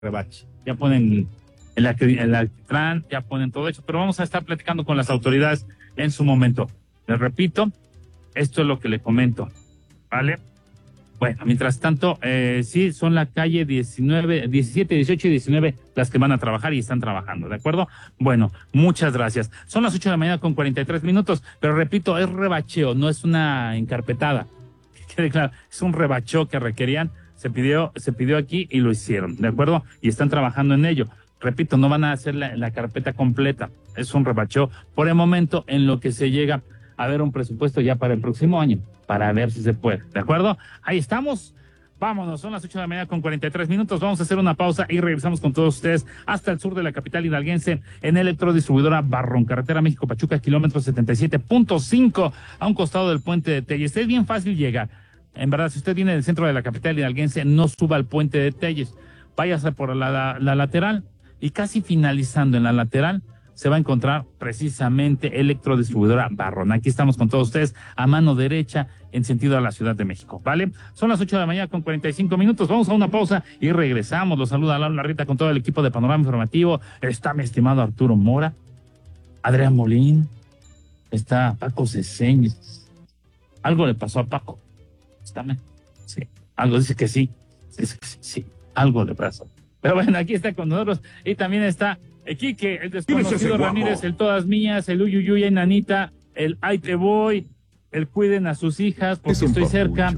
rebache. Ya ponen el alquitrán, ya ponen todo eso, pero vamos a estar platicando con las autoridades en su momento. Les repito, esto es lo que le comento, ¿vale? Bueno, mientras tanto, sí, son la calle 19, 17, 18 y 19 las que van a trabajar y están trabajando, ¿de acuerdo? Bueno, muchas gracias. Son las 8 de la mañana con 43 minutos, pero repito, es rebacheo, no es una encarpetada. Que quede claro, es un rebacheo que requerían, se pidió aquí y lo hicieron, ¿de acuerdo? Y están trabajando en ello. Repito, no van a hacer la carpeta completa, es un rebacheo por el momento en lo que se llega a ver un presupuesto ya para el próximo año, para ver si se puede, ¿de acuerdo? Ahí estamos, vámonos, son las 8 de la mañana con 43 minutos, vamos a hacer una pausa y regresamos con todos ustedes hasta el sur de la capital hidalguense en Electrodistribuidora Barrón, carretera México-Pachuca, kilómetro 77.5, a un costado del puente de Telles. Es bien fácil llegar, en verdad, si usted viene del centro de la capital hidalguense, no suba al puente de Telles, váyase por la lateral y casi finalizando en la lateral, se va a encontrar precisamente Electrodistribuidora Barrón. Aquí estamos con todos ustedes a mano derecha en sentido a la Ciudad de México, ¿vale? Son las 8 de la mañana con 45 minutos. Vamos a una pausa y regresamos. Los saluda Lalo Larrita con todo el equipo de Panorama Informativo. Está mi estimado Arturo Mora, Adrián Molín, está Paco Ceseñez. Algo le pasó a Paco. ¿Está bien? Sí. Algo dice que sí. Sí. Algo le pasó. Pero bueno, aquí está con nosotros y también está Quique, el desconocido Ramírez, el Todas Mías, el Uyuyuy, Nanita, el Ay Te Voy, el Cuiden a sus hijas porque estoy cerca.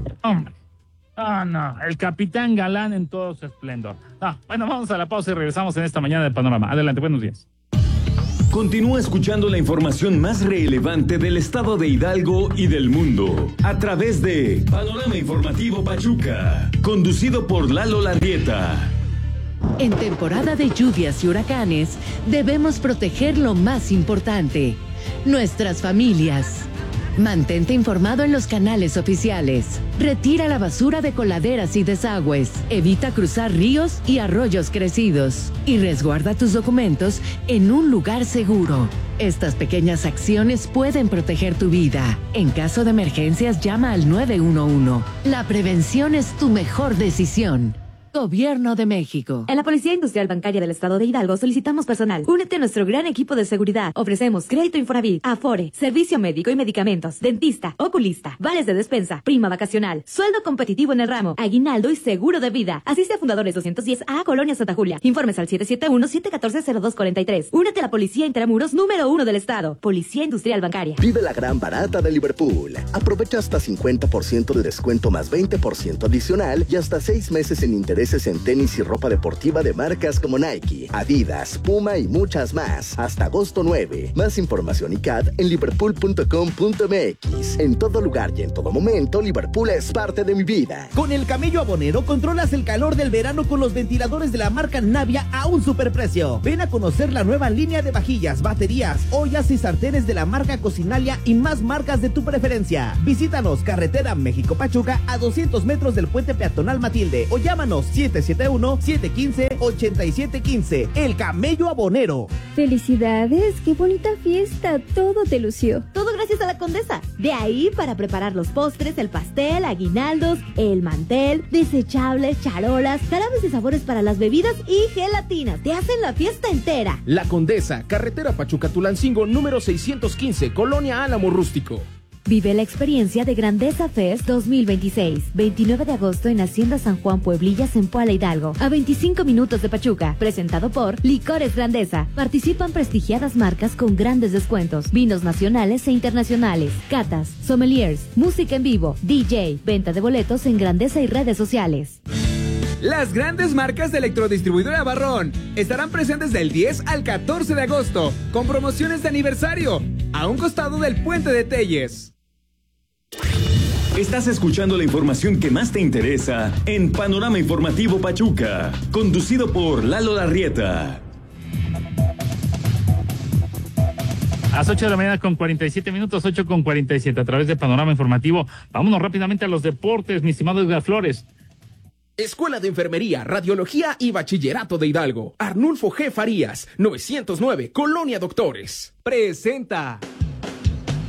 No, el Capitán Galán en todo su esplendor. Bueno, vamos a la pausa y regresamos en esta mañana de Panorama. Adelante, buenos días. Continúa escuchando la información más relevante del estado de Hidalgo y del mundo a través de Panorama Informativo Pachuca, conducido por Lalo Larrieta. En temporada de lluvias y huracanes, debemos proteger lo más importante, nuestras familias. Mantente informado en los canales oficiales. Retira la basura de coladeras y desagües. Evita cruzar ríos y arroyos crecidos. Y resguarda tus documentos en un lugar seguro. Estas pequeñas acciones pueden proteger tu vida. En caso de emergencias, llama al 911. La prevención es tu mejor decisión. Gobierno de México. En la Policía Industrial Bancaria del Estado de Hidalgo solicitamos personal. Únete a nuestro gran equipo de seguridad. Ofrecemos crédito Infonavit, Afore, servicio médico y medicamentos, dentista, oculista, vales de despensa, prima vacacional, sueldo competitivo en el ramo, aguinaldo y seguro de vida. Asiste a Fundadores 210A, Colonia Santa Julia. Informes al 771-714-0243. Únete a la Policía Intramuros número 1 del Estado. Policía Industrial Bancaria. Vive la gran barata de Liverpool. Aprovecha hasta 50% de descuento más 20% adicional y hasta 6 meses en interés en tenis y ropa deportiva de marcas como Nike, Adidas, Puma y muchas más. Hasta agosto 9. Más información y CAD en liverpool.com.mx. En todo lugar y en todo momento, Liverpool es parte de mi vida. Con el Camello Abonero controlas el calor del verano con los ventiladores de la marca Navia a un superprecio. Ven a conocer la nueva línea de vajillas, baterías, ollas y sartenes de la marca Cocinalia y más marcas de tu preferencia. Visítanos, carretera México-Pachuca a 200 metros del puente peatonal Matilde o llámanos 771-715-8715. El Camello Abonero. ¡Felicidades! ¡Qué bonita fiesta! Todo te lució. Todo gracias a la Condesa. De ahí para preparar los postres, el pastel, aguinaldos, el mantel, desechables, charolas, jarabes de sabores para las bebidas y gelatinas. Te hacen la fiesta entera. La Condesa, carretera Pachuca-Tulancingo, número 615, Colonia Álamo Rústico. Vive la experiencia de Grandeza Fest 2026. 29 de agosto en Hacienda San Juan Pueblillas en Puala Hidalgo. A 25 minutos de Pachuca. Presentado por Licores Grandeza. Participan prestigiadas marcas con grandes descuentos. Vinos nacionales e internacionales. Catas, sommeliers, música en vivo, DJ, venta de boletos en Grandeza y redes sociales. Las grandes marcas de Electrodistribuidora Barrón estarán presentes del 10 al 14 de agosto con promociones de aniversario a un costado del puente de Telles. Estás escuchando la información que más te interesa en Panorama Informativo Pachuca, conducido por Lalo Larrieta. A las 8 de la mañana con 47 minutos, 8 con 47, a través de Panorama Informativo. Vámonos rápidamente a los deportes, mi estimado Edgar Flores. Escuela de Enfermería, Radiología y Bachillerato de Hidalgo. Arnulfo G. Farías, 909, Colonia Doctores. Presenta.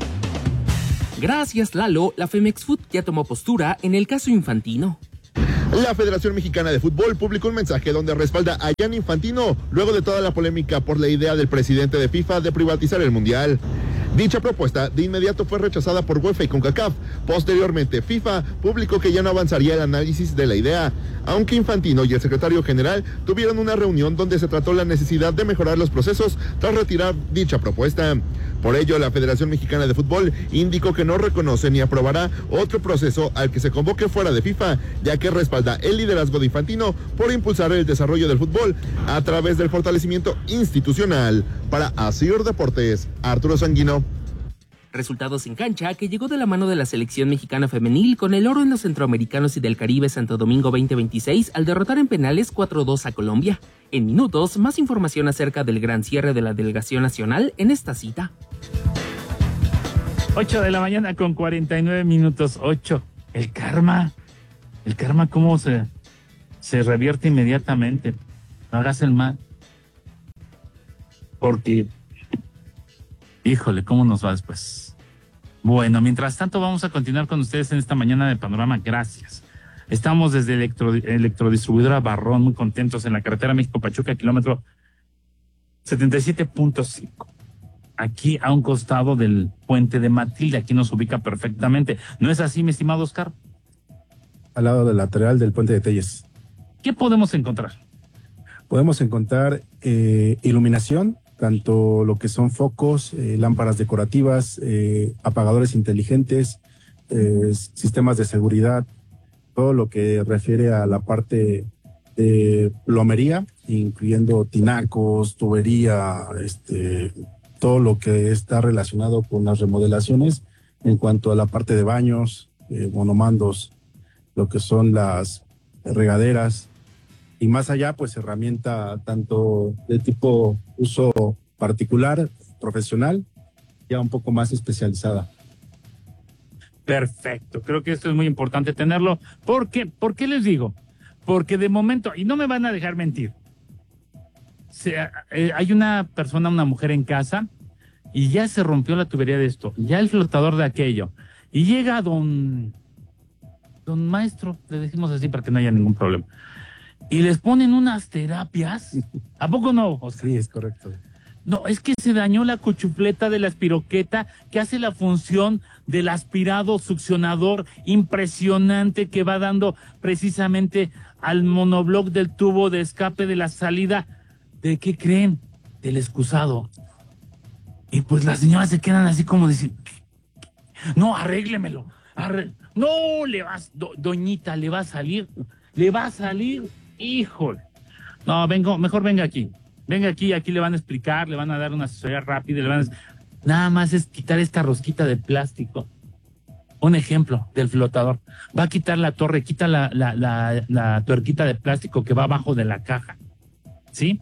Gracias, Lalo. La Femex Food ya tomó postura en el caso Infantino. La Federación Mexicana de Fútbol publicó un mensaje donde respalda a Gianni Infantino luego de toda la polémica por la idea del presidente de FIFA de privatizar el Mundial. Dicha propuesta de inmediato fue rechazada por UEFA y CONCACAF. Posteriormente, FIFA publicó que ya no avanzaría el análisis de la idea, aunque Infantino y el secretario general tuvieron una reunión donde se trató la necesidad de mejorar los procesos tras retirar dicha propuesta. Por ello, la Federación Mexicana de Fútbol indicó que no reconoce ni aprobará otro proceso al que se convoque fuera de FIFA, ya que respalda el liderazgo de Infantino por impulsar el desarrollo del fútbol a través del fortalecimiento institucional. Para Asir Deportes, Arturo Sanguino. Resultados en cancha que llegó de la mano de la selección mexicana femenil con el oro en los Centroamericanos y del Caribe Santo Domingo 2026 al derrotar en penales 4-2 a Colombia. En minutos, más información acerca del gran cierre de la delegación nacional en esta cita. 8 de la mañana con 49 minutos. 8. El karma cómo se revierte inmediatamente. No hagas el mal. Porque, híjole, ¿cómo nos va después? Bueno, mientras tanto vamos a continuar con ustedes en esta mañana de Panorama. Gracias. Estamos desde Electrodistribuidora Barrón, muy contentos en la carretera México-Pachuca, kilómetro 77.5. Aquí a un costado del puente de Matilde, aquí nos ubica perfectamente. ¿No es así, mi estimado Oscar? Al lado del lateral del puente de Telles. ¿Qué podemos encontrar? Podemos encontrar iluminación, tanto lo que son focos, lámparas decorativas, apagadores inteligentes, sistemas de seguridad, todo lo que refiere a la parte de plomería, incluyendo tinacos, tubería, todo lo que está relacionado con las remodelaciones en cuanto a la parte de baños, monomandos, lo que son las regaderas, y más allá, pues herramienta tanto de tipo uso particular, profesional, ya un poco más especializada. Perfecto, creo que esto es muy importante tenerlo. ¿Por qué les digo? Porque de momento, y no me van a dejar mentir, hay una persona, una mujer en casa, y ya se rompió la tubería de esto, ya el flotador de aquello, y llega don maestro, le decimos así para que no haya ningún problema, y les ponen unas terapias. ¿A poco no, Oscar? Sí, es correcto. No, es que se dañó la cuchufleta de la espiroqueta que hace la función del aspirado succionador impresionante que va dando precisamente al monobloc del tubo de escape de la salida. ¿De qué creen? Del excusado. Y pues las señoras se quedan así como diciendo, no, arréglemelo. No, doñita, le va a salir. Híjole. No, mejor venga aquí. Venga aquí le van a explicar, le van a dar una asesoría rápida, nada más es quitar esta rosquita de plástico. Un ejemplo del flotador. Va a quitar la torre, quita la tuerquita de plástico que va abajo de la caja. ¿Sí?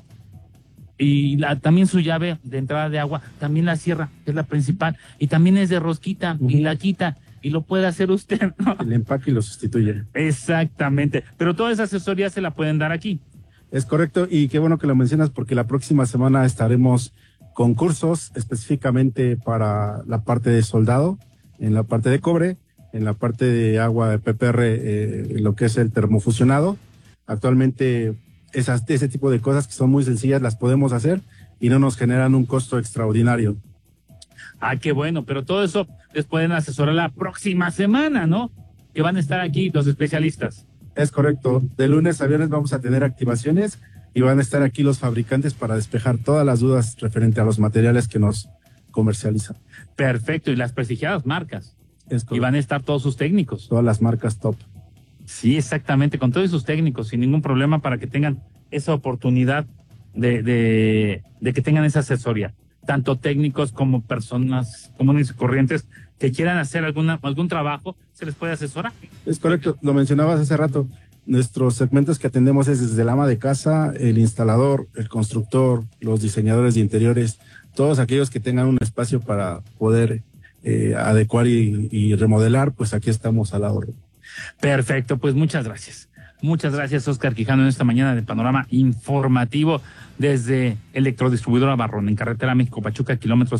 Y también su llave de entrada de agua, también la cierra, que es la principal, y también es de rosquita, y la quita, y lo puede hacer usted, ¿no? El empaque y lo sustituye. Exactamente, pero toda esa asesoría se la pueden dar aquí. Es correcto, y qué bueno que lo mencionas, porque la próxima semana estaremos con cursos específicamente para la parte de soldado, en la parte de cobre, en la parte de agua de PPR, lo que es el termofusionado. Actualmente ese tipo de cosas que son muy sencillas las podemos hacer y no nos generan un costo extraordinario. Ah, qué bueno, pero todo eso les pueden asesorar la próxima semana, ¿no? Que van a estar aquí los especialistas. Es correcto. De lunes a viernes vamos a tener activaciones y van a estar aquí los fabricantes para despejar todas las dudas referente a los materiales que nos comercializan. Perfecto, y las prestigiadas marcas. Es correcto. Y van a estar todos sus técnicos. Todas las marcas top. Sí, exactamente, con todos sus técnicos, sin ningún problema, para que tengan esa oportunidad de que tengan esa asesoría. Tanto técnicos como personas comunes y corrientes que quieran hacer algún trabajo, se les puede asesorar. Es correcto, lo mencionabas hace rato. Nuestros segmentos que atendemos es desde el ama de casa, el instalador, el constructor, los diseñadores de interiores, todos aquellos que tengan un espacio para poder adecuar y remodelar, pues aquí estamos a la orden. Perfecto, pues muchas gracias. Muchas gracias, Oscar Quijano, en esta mañana de Panorama Informativo desde Electrodistribuidora Barrón, en carretera México-Pachuca, kilómetro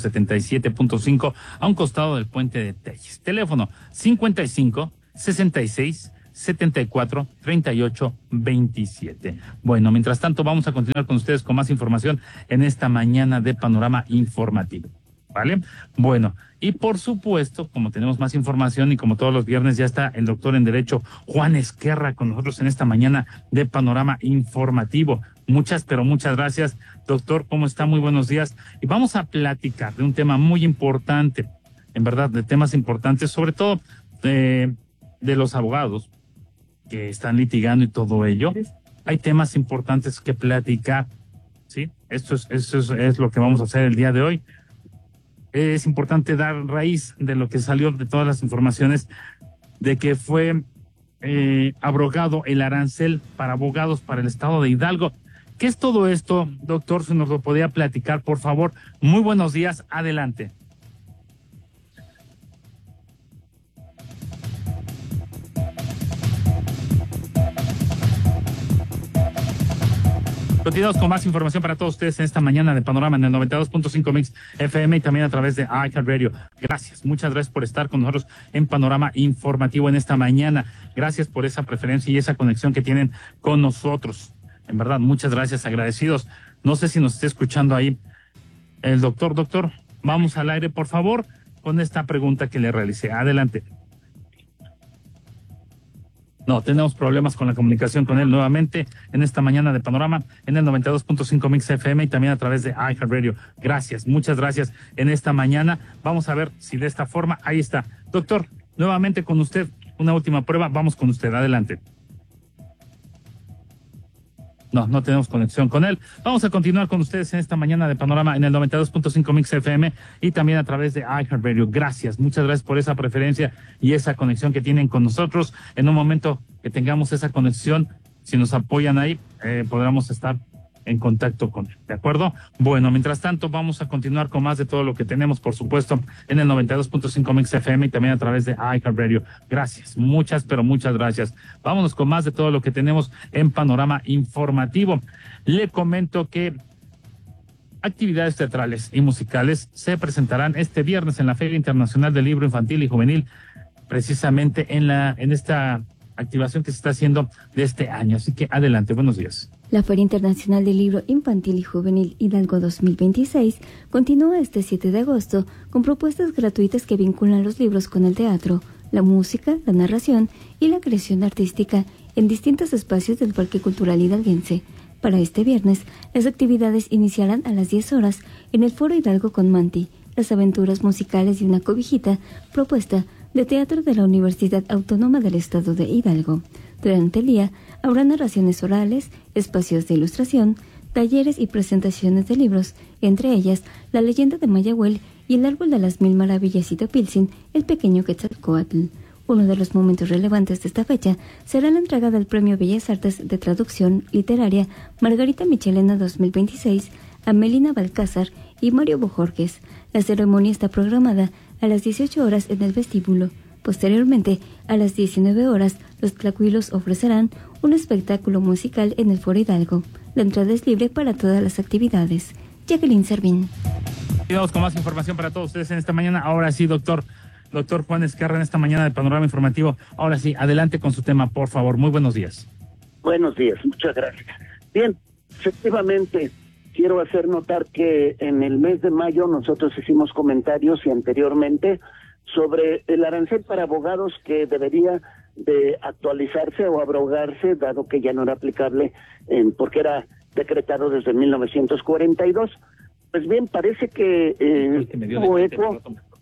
77.5, a un costado del puente de Telles. Teléfono 55 66 617-474-3827. Bueno, mientras tanto vamos a continuar con ustedes con más información en esta mañana de Panorama Informativo. ¿Vale? Bueno, y por supuesto, como tenemos más información y como todos los viernes ya está el doctor en Derecho Juan Esquerra con nosotros en esta mañana de Panorama Informativo. Muchas gracias, doctor. ¿Cómo está? Muy buenos días. Y vamos a platicar de un tema muy importante, en verdad, de temas importantes, sobre todo de los abogados que están litigando y todo ello. Hay temas importantes que platicar, ¿sí? Eso es lo que vamos a hacer el día de hoy. Es importante dar raíz de lo que salió de todas las informaciones de que fue abrogado el arancel para abogados para el estado de Hidalgo. ¿Qué es todo esto, doctor? Si nos lo podía platicar, por favor. Muy buenos días, adelante. Continuamos con más información para todos ustedes en esta mañana de Panorama en el 92.5 Mix FM y también a través de iHeartRadio. Gracias, muchas gracias por estar con nosotros en Panorama Informativo en esta mañana. Gracias por esa preferencia y esa conexión que tienen con nosotros. En verdad, muchas gracias, agradecidos. No sé si nos está escuchando ahí el doctor. Doctor, vamos al aire, por favor, con esta pregunta que le realicé. Adelante. No, tenemos problemas con la comunicación con él nuevamente en esta mañana de Panorama en el 92.5 Mix FM y también a través de iHeartRadio. Gracias, muchas gracias en esta mañana. Vamos a ver si de esta forma, ahí está. Doctor, nuevamente con usted, una última prueba, vamos con usted, adelante. No tenemos conexión con él. Vamos a continuar con ustedes en esta mañana de Panorama en el 92.5 Mix FM y también a través de iHeartRadio. Gracias, muchas gracias por esa preferencia y esa conexión que tienen con nosotros. En un momento que tengamos esa conexión, si nos apoyan ahí, podremos estar en contacto con él, ¿de acuerdo? Bueno, mientras tanto, vamos a continuar con más de todo lo que tenemos, por supuesto, en el 92.5 Mix FM y también a través de iHeartRadio. Gracias, muchas gracias. Vámonos con más de todo lo que tenemos en Panorama Informativo. Le comento que actividades teatrales y musicales se presentarán este viernes en la Feria Internacional del Libro Infantil y Juvenil, precisamente en esta activación que se está haciendo de este año. Así que adelante, buenos días. La Feria Internacional del Libro Infantil y Juvenil Hidalgo 2026 continúa este 7 de agosto con propuestas gratuitas que vinculan los libros con el teatro, la música, la narración y la creación artística en distintos espacios del Parque Cultural Hidalguense. Para este viernes, las actividades iniciarán a las 10 horas en el Foro Hidalgo con Manti, las aventuras musicales y una cobijita, propuesta de teatro de la Universidad Autónoma del Estado de Hidalgo. Durante el día habrá narraciones orales, espacios de ilustración, talleres y presentaciones de libros, entre ellas La leyenda de Mayahuel y El árbol de las mil maravillas y Topiltzin, el pequeño Quetzalcóatl. Uno de los momentos relevantes de esta fecha será la entrega del Premio Bellas Artes de Traducción Literaria Margarita Michelena 2026 a Melina Balcázar y Mario Bojorges. La ceremonia está programada a las 18 horas en el vestíbulo. Posteriormente, a las 19 horas, los tlacuilos ofrecerán un espectáculo musical en el Foro Hidalgo. La entrada es libre para todas las actividades. Jacqueline Servín. Y vamos con más información para todos ustedes en esta mañana. Ahora sí, doctor Juan Esquerra, en esta mañana de Panorama Informativo. Ahora sí, adelante con su tema, por favor. Muy buenos días. Buenos días, muchas gracias. Bien, efectivamente, quiero hacer notar que en el mes de mayo nosotros hicimos comentarios y anteriormente sobre el arancel para abogados que debería de actualizarse o abrogarse, dado que ya no era aplicable porque era decretado desde 1942. Pues bien, parece que hubo eco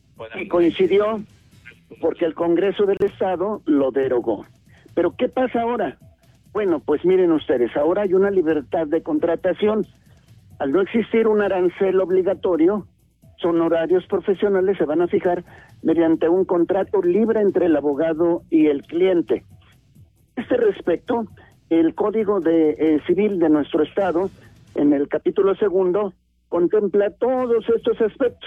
y coincidió porque el Congreso del Estado lo derogó. Pero ¿qué pasa ahora? Bueno, pues miren ustedes, ahora hay una libertad de contratación. Al no existir un arancel obligatorio, son horarios profesionales, se van a fijar mediante un contrato libre entre el abogado y el cliente. A este respecto, el Código Civil de nuestro Estado, en el capítulo 2, contempla todos estos aspectos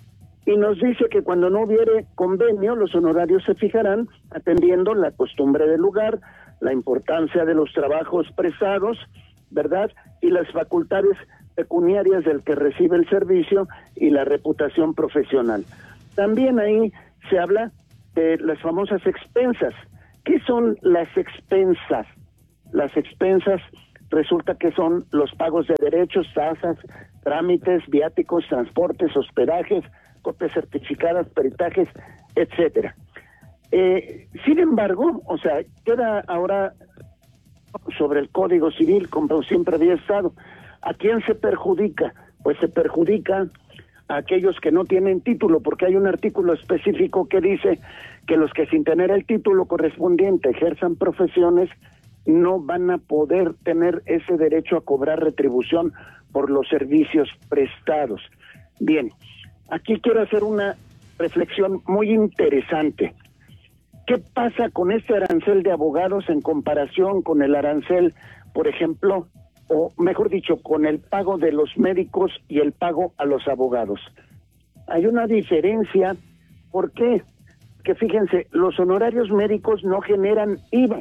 y nos dice que cuando no hubiere convenio, los honorarios se fijarán atendiendo la costumbre del lugar, la importancia de los trabajos prestados, ¿verdad? Y las facultades pecuniarias del que recibe el servicio y la reputación profesional. También ahí se habla de las famosas expensas ¿Qué son las expensas? Las expensas resulta que son los pagos de derechos, tasas, trámites, viáticos, transportes, hospedajes, copias certificadas, peritajes, etcétera. Sin embargo, o sea, queda ahora sobre el Código Civil, como siempre había estado. ¿A quién se perjudica? Pues se perjudica a aquellos que no tienen título, porque hay un artículo específico que dice que los que sin tener el título correspondiente ejerzan profesiones no van a poder tener ese derecho a cobrar retribución por los servicios prestados. Bien, aquí quiero hacer una reflexión muy interesante. ¿Qué pasa con este arancel de abogados en comparación con el arancel, por ejemplo, o mejor dicho, con el pago de los médicos y el pago a los abogados? Hay una diferencia. ¿Por qué? Que fíjense, los honorarios médicos no generan IVA.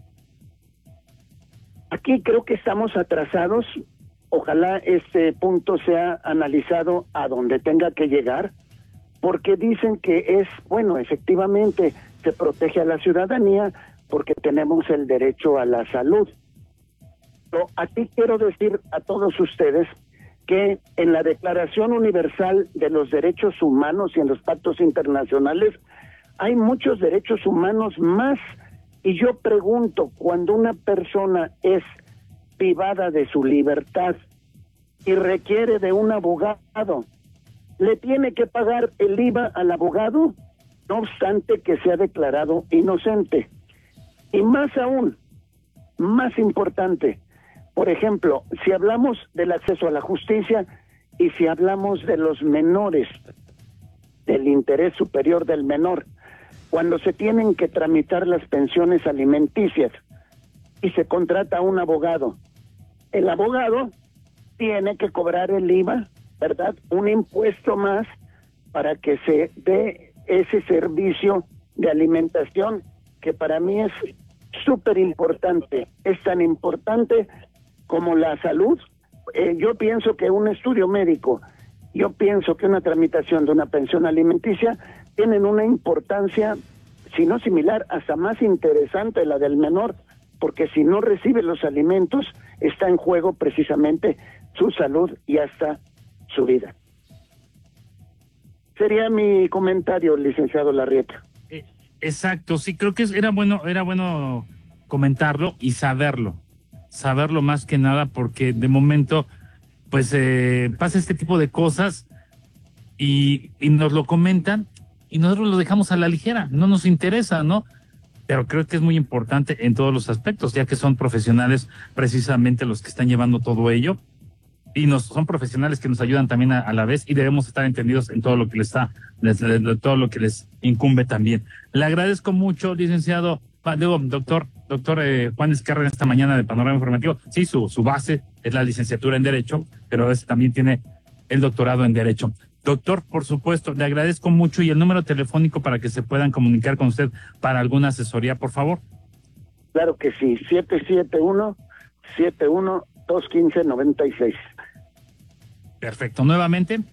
Aquí creo que estamos atrasados. Ojalá este punto sea analizado a donde tenga que llegar, porque dicen que es, bueno, efectivamente se protege a la ciudadanía porque tenemos el derecho a la salud. Pero aquí quiero decir a todos ustedes que en la Declaración Universal de los Derechos Humanos y en los pactos internacionales hay muchos derechos humanos más. Y yo pregunto, cuando una persona es privada de su libertad y requiere de un abogado, ¿le tiene que pagar el IVA al abogado? No obstante que sea declarado inocente. Y más aún, más importante, por ejemplo, si hablamos del acceso a la justicia y si hablamos de los menores, del interés superior del menor, cuando se tienen que tramitar las pensiones alimenticias y se contrata a un abogado, el abogado tiene que cobrar el IVA, ¿verdad? Un impuesto más para que se dé ese servicio de alimentación que para mí es súper importante. Es tan importante como la salud. Yo pienso que un estudio médico, yo pienso que una tramitación de una pensión alimenticia tienen una importancia, si no similar, hasta más interesante la del menor, porque si no recibe los alimentos, está en juego precisamente su salud y hasta su vida. Sería mi comentario, licenciado Larrieta. Exacto, sí, creo que era bueno comentarlo y saberlo más que nada, porque de momento, pues pasa este tipo de cosas y nos lo comentan y nosotros lo dejamos a la ligera, no nos interesa, ¿no? Pero creo que es muy importante en todos los aspectos, ya que son profesionales precisamente los que están llevando todo ello, y son profesionales que nos ayudan también a la vez, y debemos estar entendidos en todo lo que todo lo que les incumbe también. Le agradezco mucho, licenciado, doctor Juan Ezquerra, en esta mañana de Panorama Informativo. Sí, su base es la licenciatura en Derecho, pero también tiene el doctorado en Derecho. Doctor, por supuesto, le agradezco mucho, y el número telefónico para que se puedan comunicar con usted para alguna asesoría, por favor. Claro que sí, 771-215-96. Perfecto, nuevamente.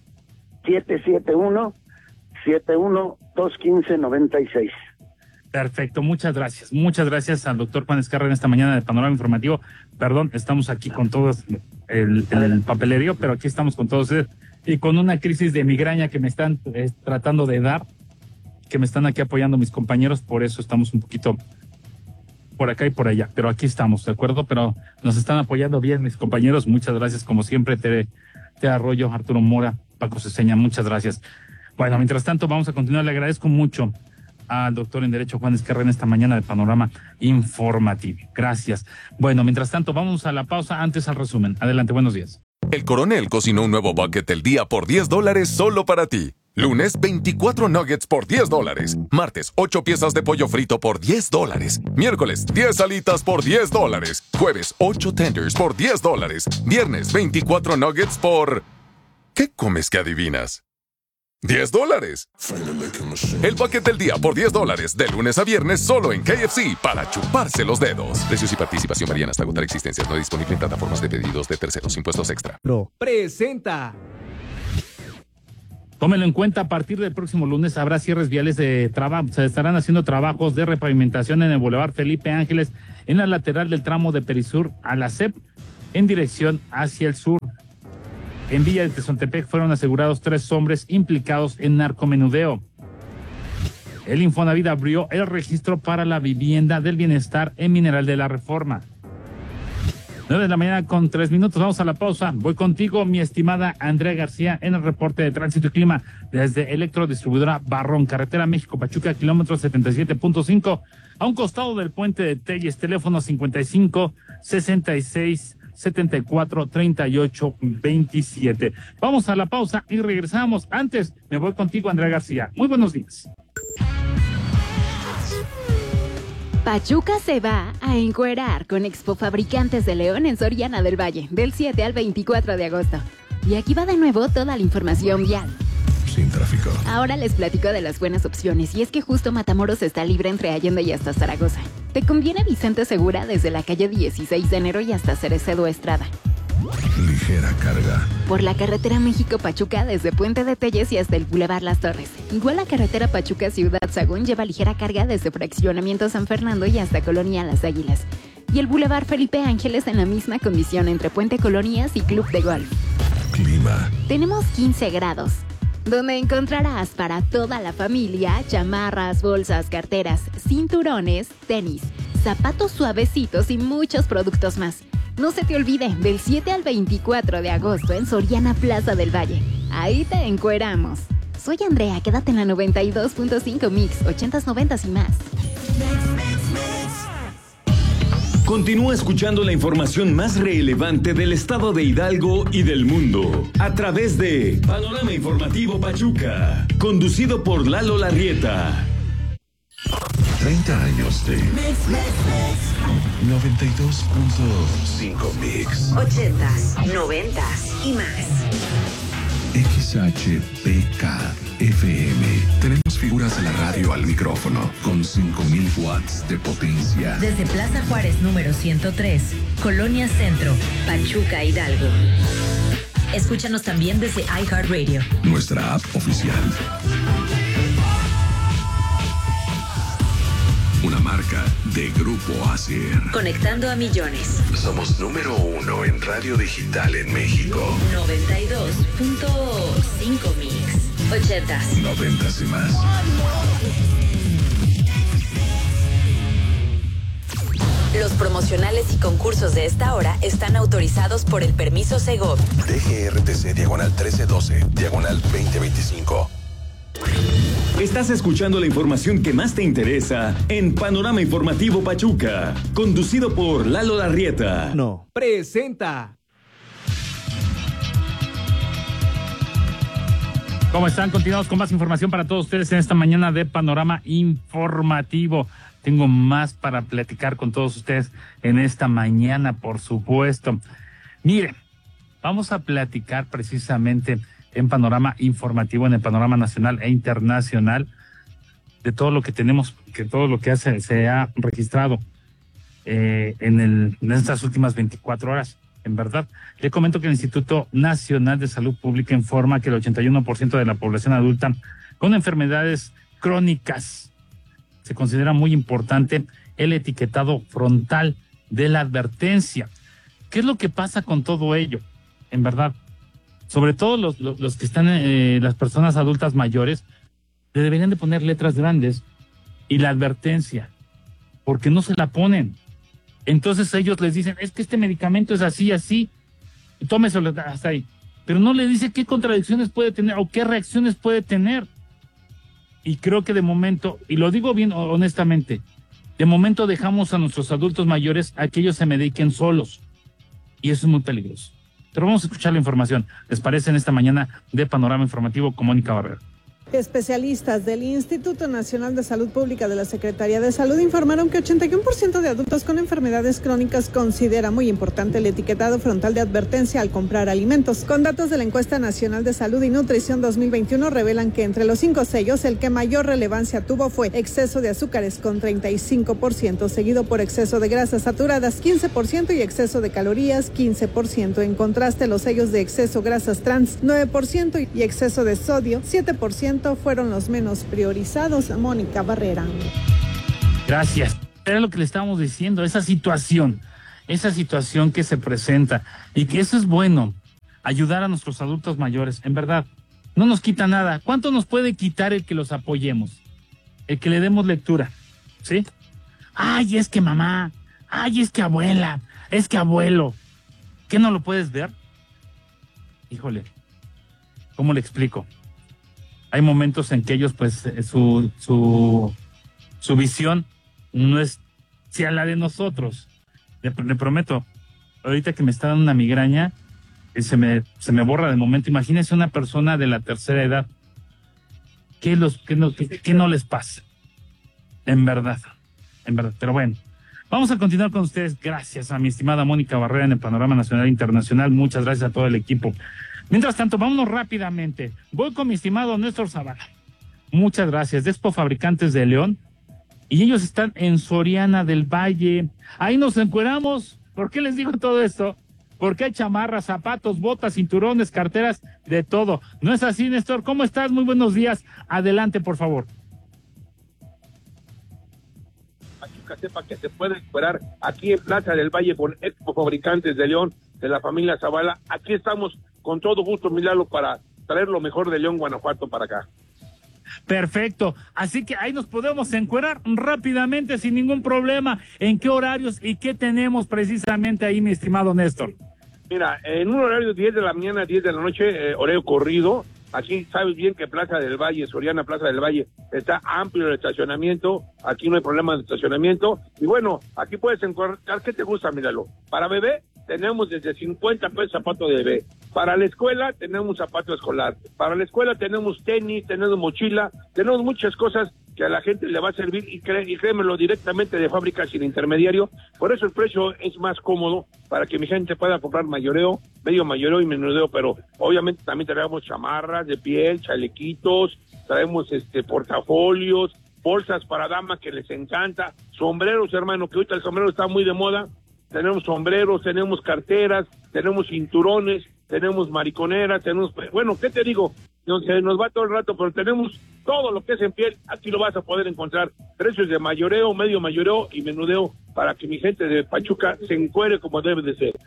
771-215-96. Perfecto, muchas gracias al doctor Juan Ezquerra en esta mañana de Panorama Informativo. Perdón, estamos aquí con todos el papelerío, pero aquí estamos con todos ustedes y con una crisis de migraña que me están tratando de dar, que me están aquí apoyando mis compañeros, por eso estamos un poquito por acá y por allá, pero aquí estamos, ¿de acuerdo? Pero nos están apoyando bien mis compañeros, muchas gracias, como siempre, Tere Arroyo, Arturo Mora, Paco Ceseña, muchas gracias. Bueno, mientras tanto vamos a continuar, le agradezco mucho al doctor en Derecho Juan Ezquerra en esta mañana de Panorama Informativo. Gracias. Bueno, mientras tanto, vamos a la pausa, antes al resumen. Adelante, buenos días. El Coronel cocinó un nuevo bucket del día por $10 solo para ti. Lunes, 24 nuggets por $10. Martes, 8 piezas de pollo frito por $10. Miércoles, 10 alitas por $10. Jueves, 8 tenders por $10. Viernes, 24 nuggets por... ¿Qué comes que adivinas? $10. El bucket del día por $10, de lunes a viernes solo en KFC, para chuparse los dedos. Precios y participación varían hasta agotar existencias. No disponible en plataformas de pedidos de terceros. Impuestos extra. Presenta. Tómenlo en cuenta, a partir del próximo lunes habrá cierres viales de trabajo. Se estarán haciendo trabajos de repavimentación en el Boulevard Felipe Ángeles, en la lateral del tramo de Perisur a la CEP, en dirección hacia el sur. En Villa de Tezontepec fueron asegurados 3 hombres implicados en narcomenudeo. El Infonavit abrió el registro para la vivienda del bienestar en Mineral de la Reforma. 9 de la mañana con 3 minutos, vamos a la pausa. Voy contigo, mi estimada Andrea García, en el reporte de tránsito y clima desde Electrodistribuidora Barrón, carretera México-Pachuca, kilómetro 77.5, a un costado del puente de Telles, teléfono 55 66 74 38 27. Vamos a la pausa y regresamos. Antes, me voy contigo, Andrea García. Muy buenos días. Pachuca se va a encuerar con Expo Fabricantes de León en Soriana del Valle, del 7 al 24 de agosto. Y aquí va de nuevo toda la información vial. Sin tráfico. Ahora les platico de las buenas opciones, y es que justo Matamoros está libre entre Allende y hasta Zaragoza. Te conviene Vicente Segura desde la calle 16 de enero y hasta Cerecedo Estrada. Ligera carga. Por la carretera México-Pachuca desde Puente de Telles y hasta el Boulevard Las Torres. Igual la carretera Pachuca-Ciudad Sagún lleva ligera carga desde Fraccionamiento San Fernando y hasta Colonia Las Águilas. Y el Boulevard Felipe Ángeles en la misma condición entre Puente Colonias y Club de Golf. Clima. Tenemos 15 grados, donde encontrarás para toda la familia chamarras, bolsas, carteras, cinturones, tenis, zapatos suavecitos y muchos productos más. No se te olvide, del 7 al 24 de agosto en Soriana Plaza del Valle. Ahí te encueramos. Soy Andrea, quédate en la 92.5 Mix, 80s, 90s y más. Continúa escuchando la información más relevante del estado de Hidalgo y del mundo a través de Panorama Informativo Pachuca, conducido por Lalo Larrieta. 30 años de 92.5 Mix. 80s, 90s y más. XHPK FM. Tenemos figuras de la radio al micrófono con 5,000 watts de potencia. Desde Plaza Juárez número 103, Colonia Centro, Pachuca, Hidalgo. Escúchanos también desde iHeartRadio. Nuestra app oficial. Una marca de Grupo ASIR. Conectando a millones. Somos número 1 en radio digital en México. 92.5 Mix. 80s. 90s y más. Los promocionales y concursos de esta hora están autorizados por el permiso Segov. DGRTC diagonal 1312, diagonal 2025. Estás escuchando la información que más te interesa en Panorama Informativo Pachuca, conducido por Lalo Larrieta. No. Presenta. ¿Cómo están? Continuamos con más información para todos ustedes en esta mañana de Panorama Informativo. Tengo más para platicar con todos ustedes en esta mañana, por supuesto. Miren, vamos a platicar precisamente en Panorama Informativo, en el panorama nacional e internacional, de todo lo que tenemos, que todo lo que se ha registrado en estas últimas 24 horas. En verdad, le comento que el Instituto Nacional de Salud Pública informa que el 81% de la población adulta con enfermedades crónicas se considera muy importante el etiquetado frontal de la advertencia. ¿Qué es lo que pasa con todo ello? En verdad, sobre todo los que están, las personas adultas mayores, le deberían de poner letras grandes y la advertencia, porque no se la ponen. Entonces ellos les dicen, es que este medicamento es así, así, tómeselo hasta ahí. Pero no le dice qué contradicciones puede tener o qué reacciones puede tener. Y creo que de momento, y lo digo bien honestamente, de momento dejamos a nuestros adultos mayores a que ellos se mediquen solos. Y eso es muy peligroso. Pero vamos a escuchar la información. ¿Les parece en esta mañana de Panorama Informativo con Mónica Barrera? Especialistas del Instituto Nacional de Salud Pública de la Secretaría de Salud informaron que 81% de adultos con enfermedades crónicas considera muy importante el etiquetado frontal de advertencia al comprar alimentos. Con datos de la Encuesta Nacional de Salud y Nutrición 2021 revelan que entre los 5 sellos el que mayor relevancia tuvo fue exceso de azúcares con 35%, seguido por exceso de grasas saturadas 15% y exceso de calorías 15%. En contraste, los sellos de exceso grasas trans 9% y exceso de sodio 7% fueron los menos priorizados. Mónica Barrera. Gracias. Era lo que le estábamos diciendo, esa situación que se presenta y que eso es bueno, ayudar a nuestros adultos mayores, en verdad, no nos quita nada. ¿Cuánto nos puede quitar el que los apoyemos? El que le demos lectura, ¿sí? Ay, es que mamá, ay, es que abuela, es que abuelo, ¿qué no lo puedes ver? Híjole, ¿cómo le explico? Hay momentos en que ellos, pues, su visión no es hacia la de nosotros. Le prometo, ahorita que me está dando una migraña, se me borra de momento. Imagínense una persona de la tercera edad. ¿Qué no les pasa? En verdad. Pero bueno, vamos a continuar con ustedes. Gracias a mi estimada Mónica Barrera en el Panorama Nacional e Internacional. Muchas gracias a todo el equipo. Mientras tanto, vámonos rápidamente. Voy con mi estimado Néstor Zavala. Muchas gracias. De Expo Fabricantes de León. Y ellos están en Soriana del Valle. Ahí nos encueramos. ¿Por qué les digo todo esto? Porque hay chamarras, zapatos, botas, cinturones, carteras, de todo. ¿No es así, Néstor? ¿Cómo estás? Muy buenos días. Adelante, por favor. Pachuca sepa que se puede encuerar aquí en Plaza del Valle con Expo Fabricantes de León, de la familia Zavala. Aquí estamos con todo gusto, Milalo, para traer lo mejor de León, Guanajuato para acá. Perfecto, así que ahí nos podemos encuerar rápidamente sin ningún problema. ¿En qué horarios y qué tenemos precisamente ahí, mi estimado Néstor? Mira, en un horario 10 de la mañana, 10 de la noche, horario corrido. Aquí sabes bien que Plaza del Valle, Soriana Plaza del Valle, está amplio el estacionamiento. Aquí no hay problema de estacionamiento. Y bueno, aquí puedes encontrar, ¿qué te gusta? Míralo. Para bebé tenemos desde 50 pesos zapato de bebé. Para la escuela tenemos zapato escolar. Para la escuela tenemos tenis, tenemos mochila, tenemos muchas cosas que a la gente le va a servir y créemelo, directamente de fábrica sin intermediario. Por eso el precio es más cómodo para que mi gente pueda comprar mayoreo, medio mayoreo y menudeo, pero obviamente también traemos chamarras de piel, chalequitos, traemos portafolios, bolsas para damas que les encanta, sombreros, hermano, que ahorita el sombrero está muy de moda. Tenemos sombreros, tenemos carteras, tenemos cinturones, tenemos mariconeras, tenemos, bueno, ¿qué te digo? Nos va todo el rato, pero tenemos todo lo que es en piel, aquí lo vas a poder encontrar. Precios de mayoreo, medio mayoreo y menudeo para que mi gente de Pachuca se encuere como debe de ser.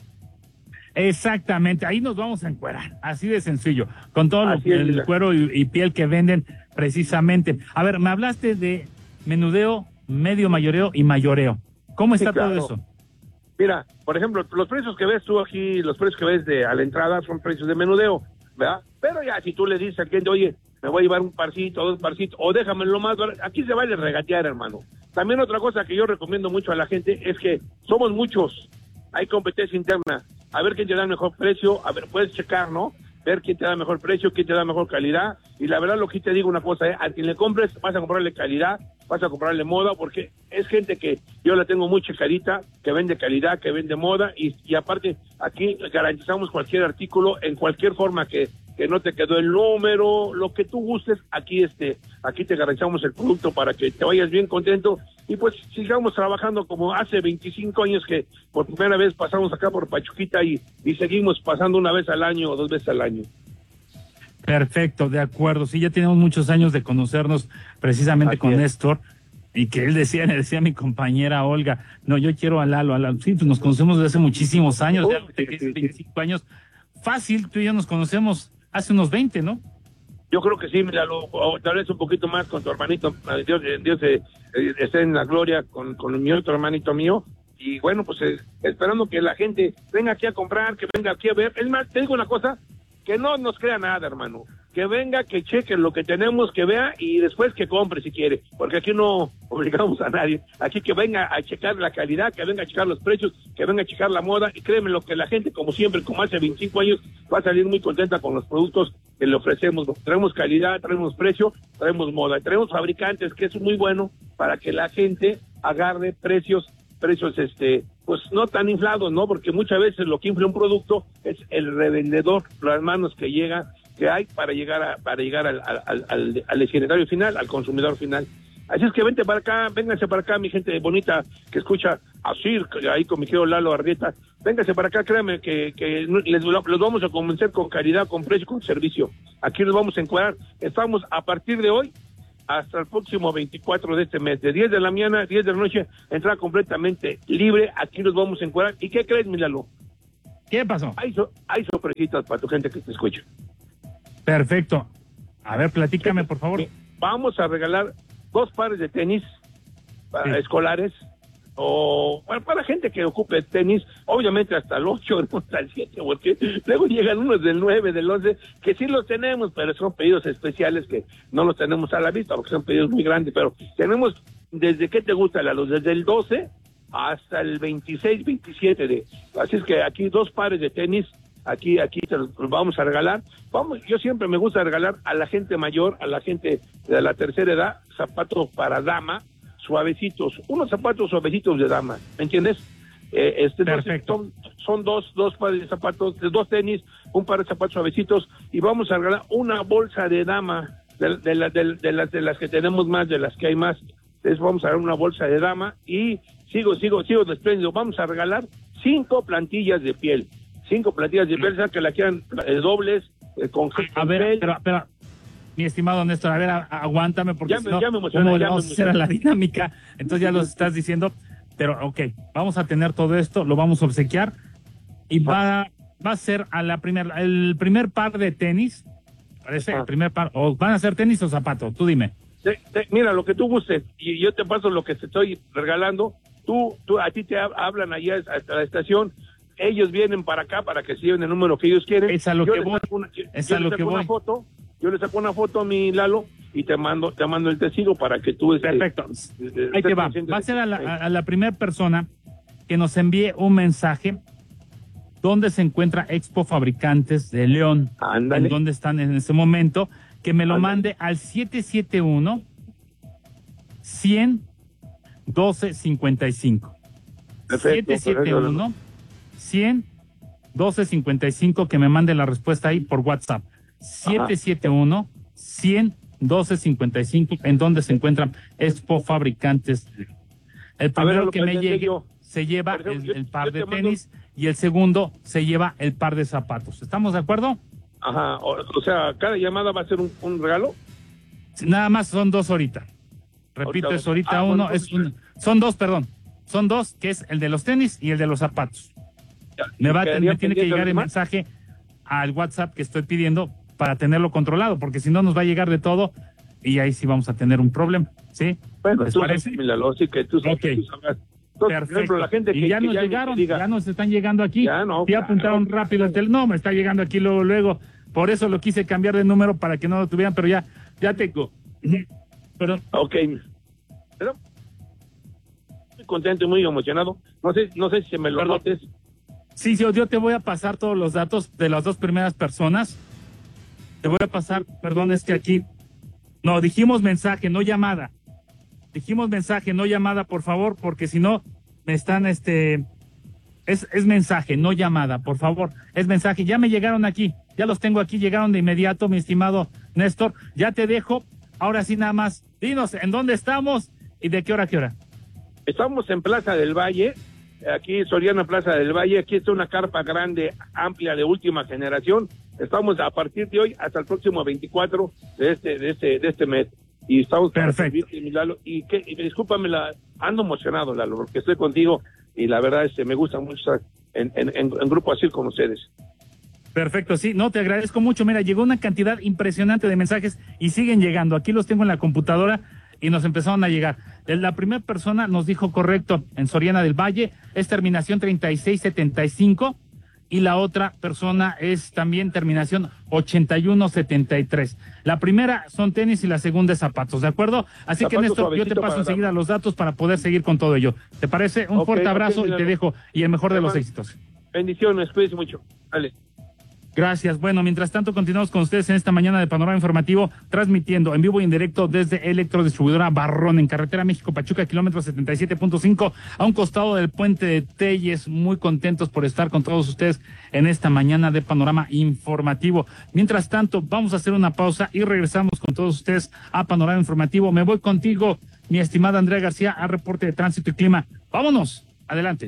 Exactamente, ahí nos vamos a encuerar, así de sencillo, con todo el cuero y piel que venden precisamente. A ver, me hablaste de menudeo, medio mayoreo y mayoreo. ¿Cómo está todo eso? Mira, por ejemplo, los precios que ves tú aquí, los precios que ves a la entrada son precios de menudeo, ¿verdad? Pero ya si tú le dices al cliente, oye, me voy a llevar un parcito, dos parcitos, o déjame lo más, aquí se vale regatear, hermano. También otra cosa que yo recomiendo mucho a la gente es que somos muchos, hay competencia interna, a ver quién te da el mejor precio, a ver, puedes checar, ¿no? Ver quién te da mejor precio, quién te da mejor calidad, y la verdad lo que te digo una cosa, al quien le compres vas a comprarle calidad, vas a comprarle moda, porque es gente que yo la tengo muy checadita, que vende calidad, que vende moda, y aparte aquí garantizamos cualquier artículo en cualquier forma que no te quedó el número, lo que tú gustes, aquí te garantizamos el producto para que te vayas bien contento, y pues sigamos trabajando como hace 25 años que por primera vez pasamos acá por Pachuquita y seguimos pasando una vez al año o dos veces al año. Perfecto, de acuerdo. Sí, ya tenemos muchos años de conocernos precisamente con Néstor, y que le decía a mi compañera Olga, no, yo quiero a Lalo. Sí, pues nos conocemos desde hace muchísimos años, ya 25 años. Fácil, tú y yo nos conocemos hace unos 20, ¿no? Yo creo que sí, mira, tal vez un poquito más con tu hermanito, Dios esté en la gloria con mi otro hermanito mío, y bueno, pues esperando que la gente venga aquí a comprar, que venga aquí a ver. Es más, te digo una cosa, que no nos crea nada, hermano, que venga, que cheque lo que tenemos, que vea y después que compre si quiere, porque aquí no obligamos a nadie, aquí que venga a checar la calidad, que venga a checar los precios, que venga a checar la moda, y créeme lo que la gente, como siempre, como hace 25 años, va a salir muy contenta con los productos que le ofrecemos. Traemos calidad, traemos precio, traemos moda, traemos fabricantes, que es muy bueno para que la gente agarre precios pues no tan inflados, ¿no? Porque muchas veces lo que infla un producto es el revendedor, las manos que hay para llegar al destinatario final, al consumidor final. Así es que vénganse para acá, mi gente bonita que escucha a Cirque, ahí con mi querido Lalo Arrieta. Vénganse para acá, créanme que los vamos a convencer con calidad, con precio, con servicio. Aquí los vamos a encuadrar. Estamos a partir de hoy hasta el próximo 24 de este mes, de 10 de la mañana, 10 de la noche, entrada completamente libre. Aquí los vamos a encuadrar. ¿Y qué crees, mi Lalo? ¿Qué pasó? Hay sorpresitas para tu gente que te escucha. Perfecto. A ver, platícame, por favor. Vamos a regalar 2 pares de tenis para escolares o para gente que ocupe tenis, obviamente hasta el 8, no hasta el 7, porque luego llegan unos del 9, del 11, que sí los tenemos, pero son pedidos especiales que no los tenemos a la vista, porque son pedidos muy grandes, pero tenemos, ¿desde qué te gusta, Lalo? Desde el 12 hasta el 26, 27 así es que aquí 2 pares de tenis. Aquí te los vamos a regalar. Yo siempre me gusta regalar a la gente mayor, a la gente de la tercera edad, zapatos para dama, suavecitos, unos zapatos suavecitos de dama, ¿me entiendes? Perfecto. Son dos pares de zapatos, 2 tenis, un par de zapatos suavecitos, y vamos a regalar una bolsa de dama, de las que tenemos más, de las que hay más. Entonces vamos a regalar una bolsa de dama, y sigo desprendido, vamos a regalar 5 plantillas de piel. 5 plantillas de piel, que la quieran dobles, con a ver, pero, mi estimado Néstor, a ver, aguántame, porque si no, ¿cómo le vamos a hacer a la dinámica? Entonces ya lo estás diciendo, pero vamos a tener todo esto, lo vamos a obsequiar, y va a ser el primer par de tenis, parece, el primer par, o van a ser tenis o zapatos, tú dime. Mira, lo que tú gustes, y yo te paso lo que te estoy regalando, a ti te hablan allá hasta la estación, ellos vienen para acá para que se lleven el número que ellos quieren. Es a lo que voy. Yo les saco una foto a mi Lalo y te mando el testigo para que tú... Perfecto. Ahí te va. Va a ser a la primera persona que nos envíe un mensaje donde se encuentra Expo Fabricantes de León. Ándale. En donde están en ese momento, que me lo mande al 771 100 1255. Perfecto. 771 100 1255, que me mande la respuesta ahí por WhatsApp. 771 100 1255, en donde se encuentran Expo Fabricantes. El primero que me llegue se lleva el par de tenis y el segundo se lleva el par de zapatos. ¿Estamos de acuerdo? Ajá, o sea, cada llamada va a ser un regalo. Nada más son 2 ahorita. Repito, es ahorita uno, son 2, perdón. Son 2, que es el de los tenis y el de los zapatos. Me tiene que llegar el mensaje al WhatsApp que estoy pidiendo para tenerlo controlado, porque si no nos va a llegar de todo y ahí sí vamos a tener un problema, ¿sí? Bueno, ¿les parece? Sí, que tú sabes. Perfecto. Por ejemplo, la gente y ya nos llegaron, ya nos están llegando aquí. Ya apuntaron rápido no, me está llegando aquí luego. Por eso lo quise cambiar de número para que no lo tuvieran, pero ya tengo. Perdón. Ok. Pero muy contento y muy emocionado. No sé si me lo notes. Sí, yo te voy a pasar todos los datos de las 2 primeras personas. Te voy a pasar, perdón, es que aquí... No, dijimos mensaje, no llamada. Dijimos mensaje, no llamada, por favor, porque si no, me están, es mensaje, no llamada, por favor. Es mensaje, ya me llegaron aquí, ya los tengo aquí, llegaron de inmediato, mi estimado Néstor. Ya te dejo, ahora sí nada más, dinos en dónde estamos y de qué hora a qué hora. Estamos en Plaza del Valle, aquí Soriana Plaza del Valle, aquí está una carpa grande, amplia, de última generación. Estamos a partir de hoy hasta el próximo 24 de este mes. Y estamos perfecto. Lalo, y discúlpame, ando emocionado, Lalo, porque estoy contigo y la verdad me gusta mucho estar en grupo así con ustedes. Perfecto, sí, no, te agradezco mucho. Mira, llegó una cantidad impresionante de mensajes y siguen llegando. Aquí los tengo en la computadora y nos empezaron a llegar. La primera persona nos dijo correcto, en Soriana del Valle, es terminación 3675. Y la otra persona es también terminación 8173. La primera son tenis y la segunda es zapatos, ¿de acuerdo? Así que, Néstor, yo te paso enseguida los datos para poder seguir con todo ello. ¿Te parece? Un fuerte abrazo y te dejo, y el mejor de los éxitos. Bendiciones, cuídense mucho. Dale. Gracias. Bueno, mientras tanto, continuamos con ustedes en esta mañana de Panorama Informativo, transmitiendo en vivo y en directo desde Electrodistribuidora Barrón, en carretera México-Pachuca, kilómetro 77.5, a un costado del puente de Telles. Muy contentos por estar con todos ustedes en esta mañana de Panorama Informativo. Mientras tanto, vamos a hacer una pausa y regresamos con todos ustedes a Panorama Informativo. Me voy contigo, mi estimada Andrea García, al reporte de tránsito y clima. Vámonos, adelante.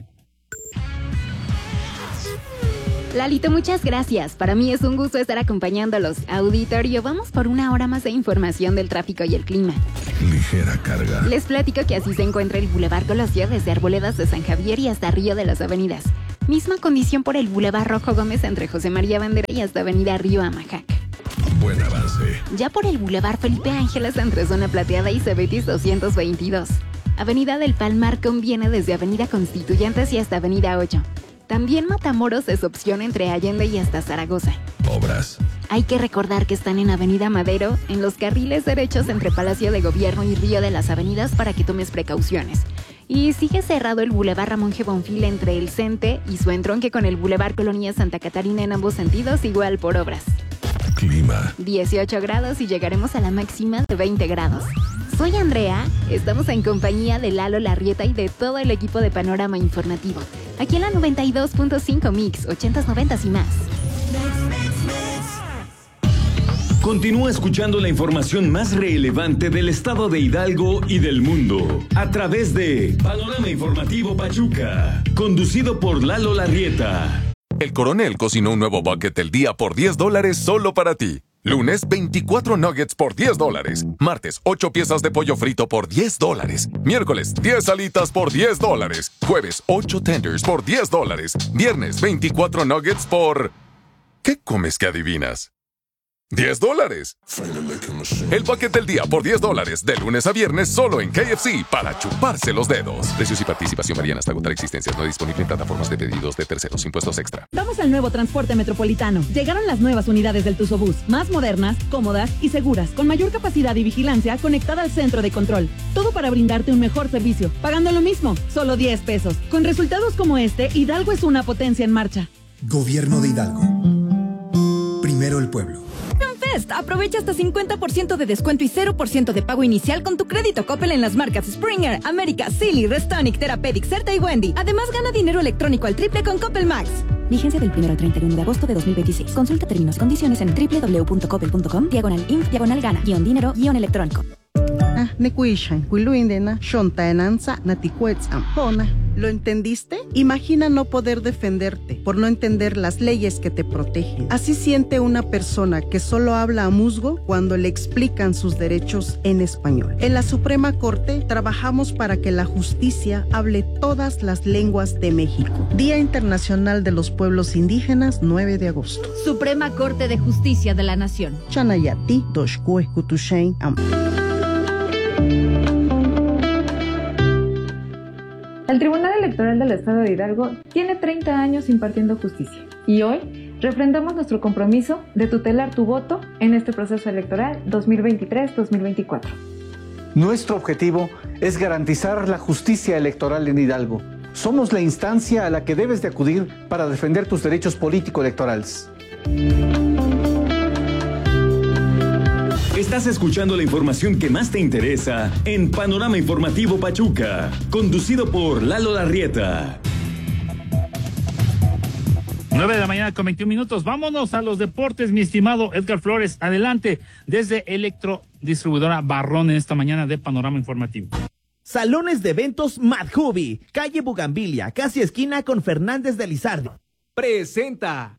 Lalito, muchas gracias. Para mí es un gusto estar acompañándolos. Auditorio, vamos por una hora más de información del tráfico y el clima. Ligera carga. Les platico que así se encuentra el Boulevard Colosio desde Arboledas de San Javier y hasta Río de las Avenidas. Misma condición por el Boulevard Rojo Gómez entre José María Bandera y hasta Avenida Río Amajac. Buen avance. Ya por el Boulevard Felipe Ángeles entre Zona Plateada y Cebetis 222. Avenida del Palmar conviene desde Avenida Constituyentes y hasta Avenida 8. También Matamoros es opción entre Allende y hasta Zaragoza. Obras. Hay que recordar que están en Avenida Madero, en los carriles derechos entre Palacio de Gobierno y Río de las Avenidas para que tomes precauciones. Y sigue cerrado el Boulevard Ramón G. Bonfil entre el CENTE y su entronque con el Boulevard Colonia Santa Catarina en ambos sentidos, igual por obras. Clima. 18 grados y llegaremos a la máxima de 20 grados. Soy Andrea, estamos en compañía de Lalo Larrieta y de todo el equipo de Panorama Informativo. Aquí en la 92.5 Mix, 80s, 90s y más. Continúa escuchando la información más relevante del estado de Hidalgo y del mundo a través de Panorama Informativo Pachuca, conducido por Lalo Larrieta. El Coronel cocinó un nuevo bucket del día por $10 solo para ti. Lunes, 24 nuggets por $10. Martes, 8 piezas de pollo frito por $10. Miércoles, 10 alitas por $10. Jueves, 8 tenders por $10. Viernes, 24 nuggets por... ¿Qué comes que adivinas? $10. El bucket del día por $10, de lunes a viernes solo en KFC, para chuparse los dedos. Precios y participación varían hasta agotar existencias. No disponible en plataformas de pedidos de terceros. Impuestos extra. Vamos al nuevo transporte metropolitano. Llegaron las nuevas unidades del Tuzobús, más modernas, cómodas y seguras, con mayor capacidad y vigilancia conectada al centro de control. Todo para brindarte un mejor servicio, pagando lo mismo, solo $10. Con resultados como este, Hidalgo es una potencia en marcha. Gobierno de Hidalgo. Primero el pueblo. Aprovecha hasta 50% de descuento y 0% de pago inicial con tu crédito Coppel en las marcas Springer, América, Silly, Restonic, Therapeutic, Certa y Wendy. Además, gana dinero electrónico al triple con Coppel Max. Vigencia del 1 al 31 de agosto de 2026. Consulta términos, condiciones en www.coppel.com/in-dinero-electrónico. ¿Lo entendiste? Imagina no poder defenderte por no entender las leyes que te protegen. Así siente una persona que solo habla a musgo cuando le explican sus derechos en español. En la Suprema Corte trabajamos para que la justicia hable todas las lenguas de México. Día Internacional de los Pueblos Indígenas, 9 de agosto. Suprema Corte de Justicia de la Nación. Chanayati, Doshkue, Kutushain, Am. El Tribunal Electoral del Estado de Hidalgo tiene 30 años impartiendo justicia y hoy refrendamos nuestro compromiso de tutelar tu voto en este proceso electoral 2023-2024. Nuestro objetivo es garantizar la justicia electoral en Hidalgo. Somos la instancia a la que debes de acudir para defender tus derechos político-electorales. Estás escuchando la información que más te interesa en Panorama Informativo Pachuca, conducido por Lalo Larrieta. 9 de la mañana con 21 minutos. Vámonos a los deportes, mi estimado Edgar Flores. Adelante, desde Electrodistribuidora Barrón en esta mañana de Panorama Informativo. Salones de eventos Madhubi, calle Bugambilia, casi esquina con Fernández de Lizardi. Presenta.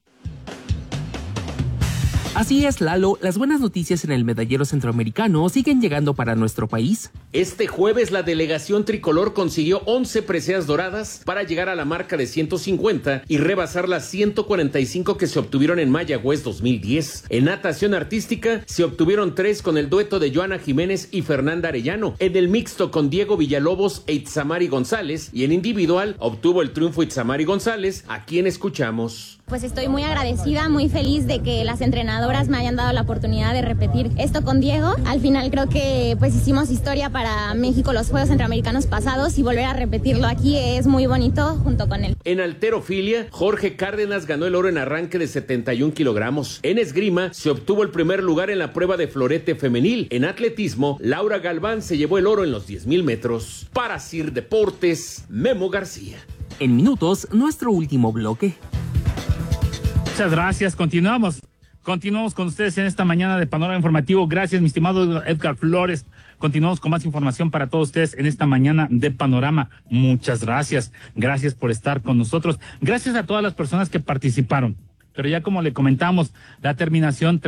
Así es, Lalo, las buenas noticias en el medallero centroamericano siguen llegando para nuestro país. Este jueves la delegación tricolor consiguió 11 preseas doradas para llegar a la marca de 150 y rebasar las 145 que se obtuvieron en Mayagüez 2010. En natación artística se obtuvieron 3 con el dueto de Joana Jiménez y Fernanda Arellano, en el mixto con Diego Villalobos e Itzamari González, y en individual obtuvo el triunfo Itzamari González, a quien escuchamos. Pues estoy muy agradecida, muy feliz de que las entrenadoras me hayan dado la oportunidad de repetir esto con Diego. Al final creo que pues hicimos historia para México los Juegos Centroamericanos pasados y volver a repetirlo aquí es muy bonito junto con él. En halterofilia, Jorge Cárdenas ganó el oro en arranque de 71 kilogramos. En esgrima, se obtuvo el primer lugar en la prueba de florete femenil. En atletismo, Laura Galván se llevó el oro en los 10,000 metros. Para Sir Deportes, Memo García. En minutos, nuestro último bloque. Muchas gracias. Continuamos con ustedes en esta mañana de Panorama Informativo. Gracias, mi estimado Edgar Flores. Continuamos con más información para todos ustedes en esta mañana de Panorama. Muchas gracias. Gracias por estar con nosotros. Gracias a todas las personas que participaron. Pero ya como le comentamos, la terminación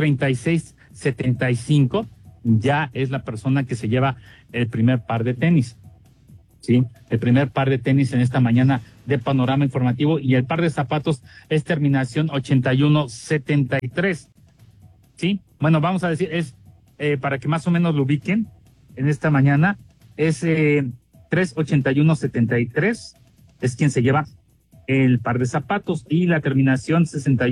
3675 ya es la persona que se lleva el primer par de tenis. Sí, el primer par de tenis en esta mañana de Panorama Informativo, y el par de zapatos es terminación 8173. Sí, bueno, vamos a decir, es para que más o menos lo ubiquen en esta mañana, es 38173, es quien se lleva el par de zapatos, y la terminación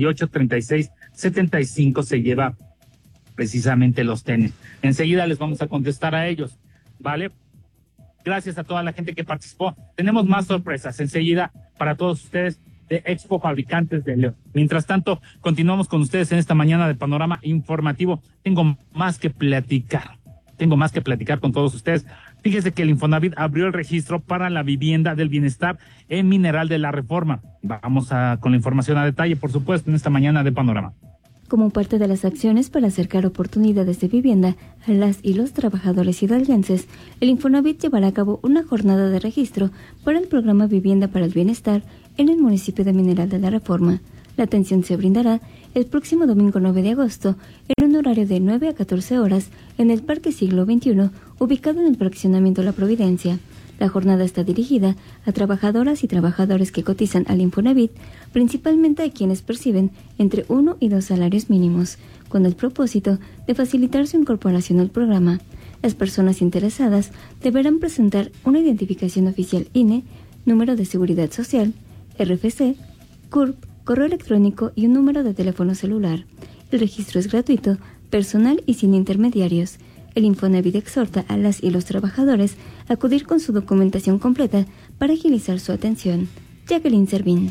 683675 se lleva precisamente los tenis. Enseguida les vamos a contestar a ellos, ¿vale? Gracias a toda la gente que participó. Tenemos más sorpresas enseguida para todos ustedes de Expo Fabricantes de León. Mientras tanto, continuamos con ustedes en esta mañana de Panorama Informativo. Tengo más que platicar con todos ustedes. Fíjese que el Infonavit abrió el registro para la vivienda del bienestar en Mineral de la Reforma. Vamos con la información a detalle, por supuesto, en esta mañana de Panorama. Como parte de las acciones para acercar oportunidades de vivienda a las y los trabajadores hidalguenses, el Infonavit llevará a cabo una jornada de registro para el programa Vivienda para el Bienestar en el municipio de Mineral de la Reforma. La atención se brindará el próximo domingo 9 de agosto en un horario de 9 a 14 horas en el Parque Siglo XXI, ubicado en el fraccionamiento La Providencia. La jornada está dirigida a trabajadoras y trabajadores que cotizan al Infonavit, principalmente a quienes perciben entre 1 y 2 salarios mínimos, con el propósito de facilitar su incorporación al programa. Las personas interesadas deberán presentar una identificación oficial INE, número de seguridad social, RFC, CURP, correo electrónico y un número de teléfono celular. El registro es gratuito, personal y sin intermediarios. El Infonavit exhorta a las y los trabajadores a acudir con su documentación completa para agilizar su atención. Jacqueline Servín.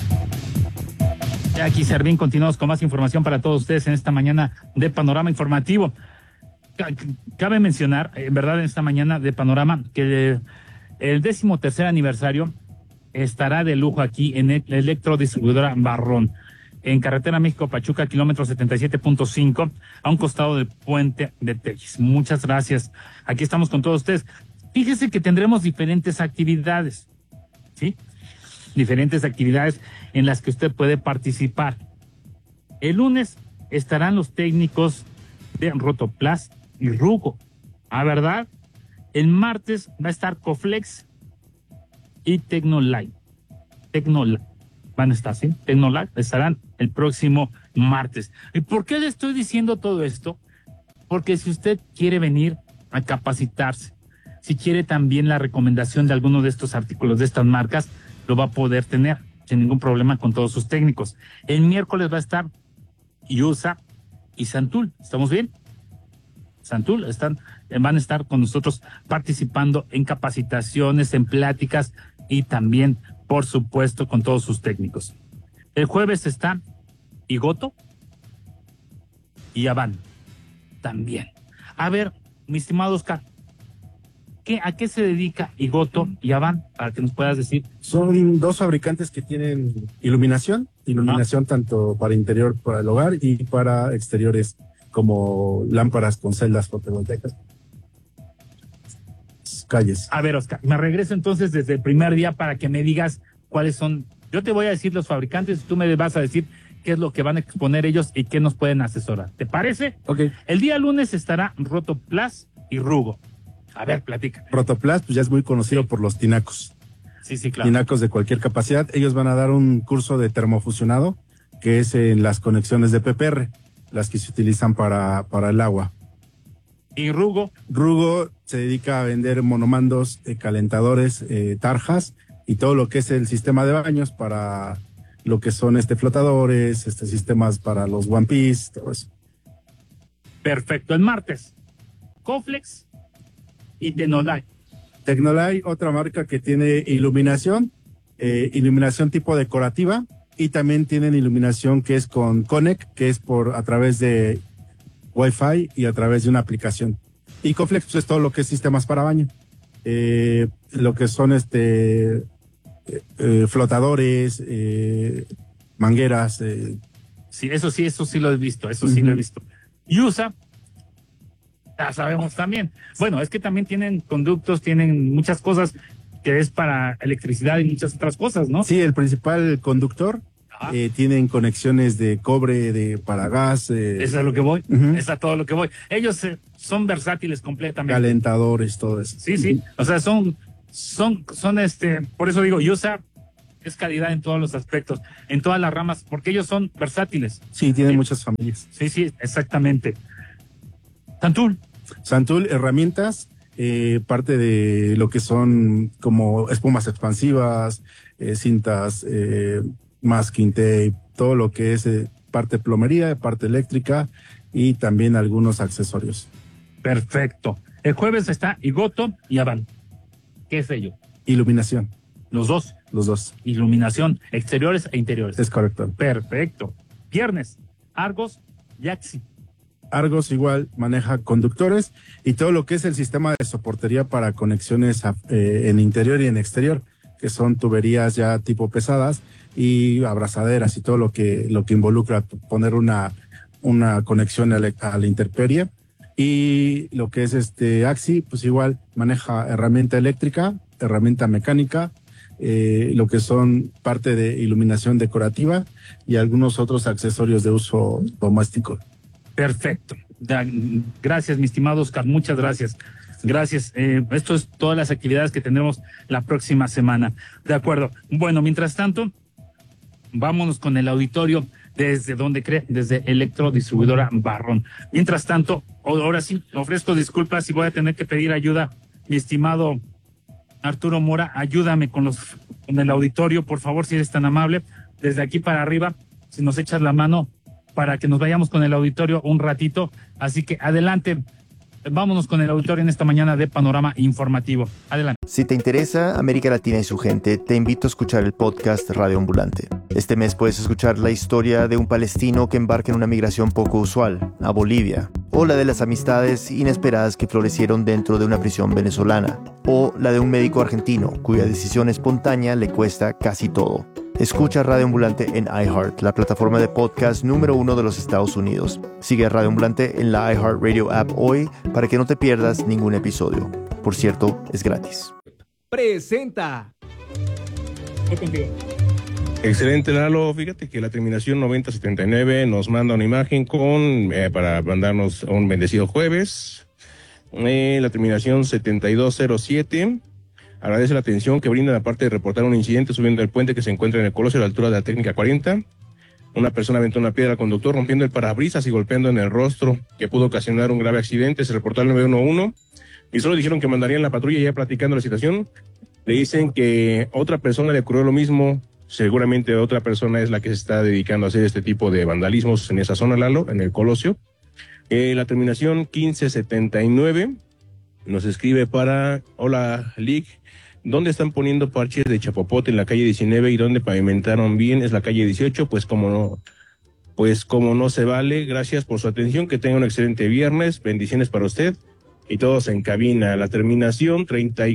Aquí Servín, continuamos con más información para todos ustedes en esta mañana de Panorama Informativo. Cabe mencionar, en verdad, en esta mañana de Panorama, que el 13º aniversario estará de lujo aquí en el Electrodistribuidora Barrón, en carretera México-Pachuca, kilómetro 77.5, a un costado del puente de Telles. Muchas gracias. Aquí estamos con todos ustedes. Fíjese que tendremos diferentes actividades, ¿sí? Diferentes actividades en las que usted puede participar. El lunes estarán los técnicos de Rotoplas y Rugo, ¿verdad? El martes va a estar Coflex y Tecnolight. Van a estar, ¿sí? Tecnolight estarán el próximo martes. ¿Y por qué le estoy diciendo todo esto? Porque si usted quiere venir a capacitarse, si quiere también la recomendación de alguno de estos artículos de estas marcas, lo va a poder tener sin ningún problema con todos sus técnicos. El miércoles va a estar IUSA y Santul. ¿Estamos bien? Santul van a estar con nosotros participando en capacitaciones, en pláticas y también, por supuesto, con todos sus técnicos. El jueves está Igoto y Avan también. A ver, mi estimado Oscar, ¿a qué se dedica Igoto y Avan? Para que nos puedas decir. Son dos fabricantes que tienen iluminación tanto para interior, para el hogar, y para exteriores, como lámparas con celdas fotovoltaicas. Calles. A ver, Oscar, me regreso entonces desde el primer día para que me digas cuáles son. Yo te voy a decir los fabricantes y tú me vas a decir qué es lo que van a exponer ellos y qué nos pueden asesorar. ¿Te parece? Ok. El día lunes estará Rotoplas y Rugo. A ver, platica. Rotoplas, pues ya es muy conocido por los tinacos. Sí, claro. Tinacos de cualquier capacidad. Ellos van a dar un curso de termofusionado, que es en las conexiones de PPR, las que se utilizan para el agua. ¿Y Rugo? Rugo se dedica a vender monomandos, calentadores, tarjas y todo lo que es el sistema de baños para lo que son flotadores, sistemas para los One Piece, todo eso. Perfecto. El martes, Coflex y Tecnolite. Tecnolite, otra marca que tiene iluminación tipo decorativa, y también tienen iluminación que es con Connect, que es a través de Wi-Fi y a través de una aplicación. Y Coflex pues, es todo lo que es sistemas para baño. Lo que son flotadores, mangueras. Sí, eso sí lo he visto, sí lo he visto. Y USA, ya sabemos también. Bueno, es que también tienen conductos, tienen muchas cosas que es para electricidad y muchas otras cosas, ¿no? Sí, el principal conductor. Tienen conexiones de cobre, para gas. Eso es a lo que voy, es a todo lo que voy. Ellos son versátiles completamente. Calentadores, todo eso. Sí, o sea, son por eso digo, USA es calidad en todos los aspectos, en todas las ramas, porque ellos son versátiles. Sí, tienen muchas familias. Sí, exactamente. Santul, herramientas, parte de lo que son como espumas expansivas, cintas, masking tape, todo lo que es parte plomería, parte eléctrica y también algunos accesorios. Perfecto. El jueves está Igoto y Avan. ¿Qué es ello? Iluminación. Los dos. Iluminación, exteriores e interiores. Es correcto. Perfecto. Viernes, Argos y Axi. Argos igual maneja conductores y todo lo que es el sistema de soportería para conexiones en interior y en exterior, que son tuberías ya tipo pesadas y abrazaderas y todo lo que involucra poner una conexión a la intemperie. Y lo que es Axi, pues igual maneja herramienta eléctrica, herramienta mecánica, lo que son parte de iluminación decorativa y algunos otros accesorios de uso doméstico. Perfecto. Gracias, mi estimado Oscar, muchas gracias. Gracias. Esto es todas las actividades que tendremos la próxima semana. De acuerdo. Bueno, mientras tanto, vámonos con el auditorio desde Electrodistribuidora Barrón. Mientras tanto, ahora sí, ofrezco disculpas y voy a tener que pedir ayuda. Mi estimado Arturo Mora, ayúdame con el auditorio, por favor, si eres tan amable. Desde aquí para arriba, si nos echas la mano para que nos vayamos con el auditorio un ratito. Así que adelante. Vámonos con el auditorio en esta mañana de Panorama Informativo. Adelante. Si te interesa América Latina y su gente, te invito a escuchar el podcast Radio Ambulante. Este mes puedes escuchar la historia de un palestino que embarca en una migración poco usual, a Bolivia, o la de las amistades inesperadas que florecieron dentro de una prisión venezolana, o la de un médico argentino cuya decisión espontánea le cuesta casi todo. Escucha Radio Ambulante en iHeart, la plataforma de podcast número 1 de los Estados Unidos. Sigue a Radio Ambulante en la iHeartRadio app hoy para que no te pierdas ningún episodio. Por cierto, es gratis. Presenta. Excelente, Lalo. Fíjate que la terminación 9079 nos manda una imagen para mandarnos un bendecido jueves. La terminación 7207 agradece la atención que brindan aparte de reportar un incidente subiendo el puente que se encuentra en el Colosio a la altura de la Técnica 40. Una persona aventó una piedra al conductor rompiendo el parabrisas y golpeando en el rostro, que pudo ocasionar un grave accidente. Se reportó al 911 y solo dijeron que mandarían la patrulla ya platicando la situación. Le dicen que otra persona le ocurrió lo mismo. Seguramente otra persona es la que se está dedicando a hacer este tipo de vandalismos en esa zona, Lalo, en el Colosio. La terminación 1579 nos escribe para Hola Lick. ¿Dónde están poniendo parches de chapopote en la calle 19 y dónde pavimentaron bien? Es la calle 18, pues como no se vale. Gracias por su atención, que tenga un excelente viernes, bendiciones para usted y todos en cabina. La terminación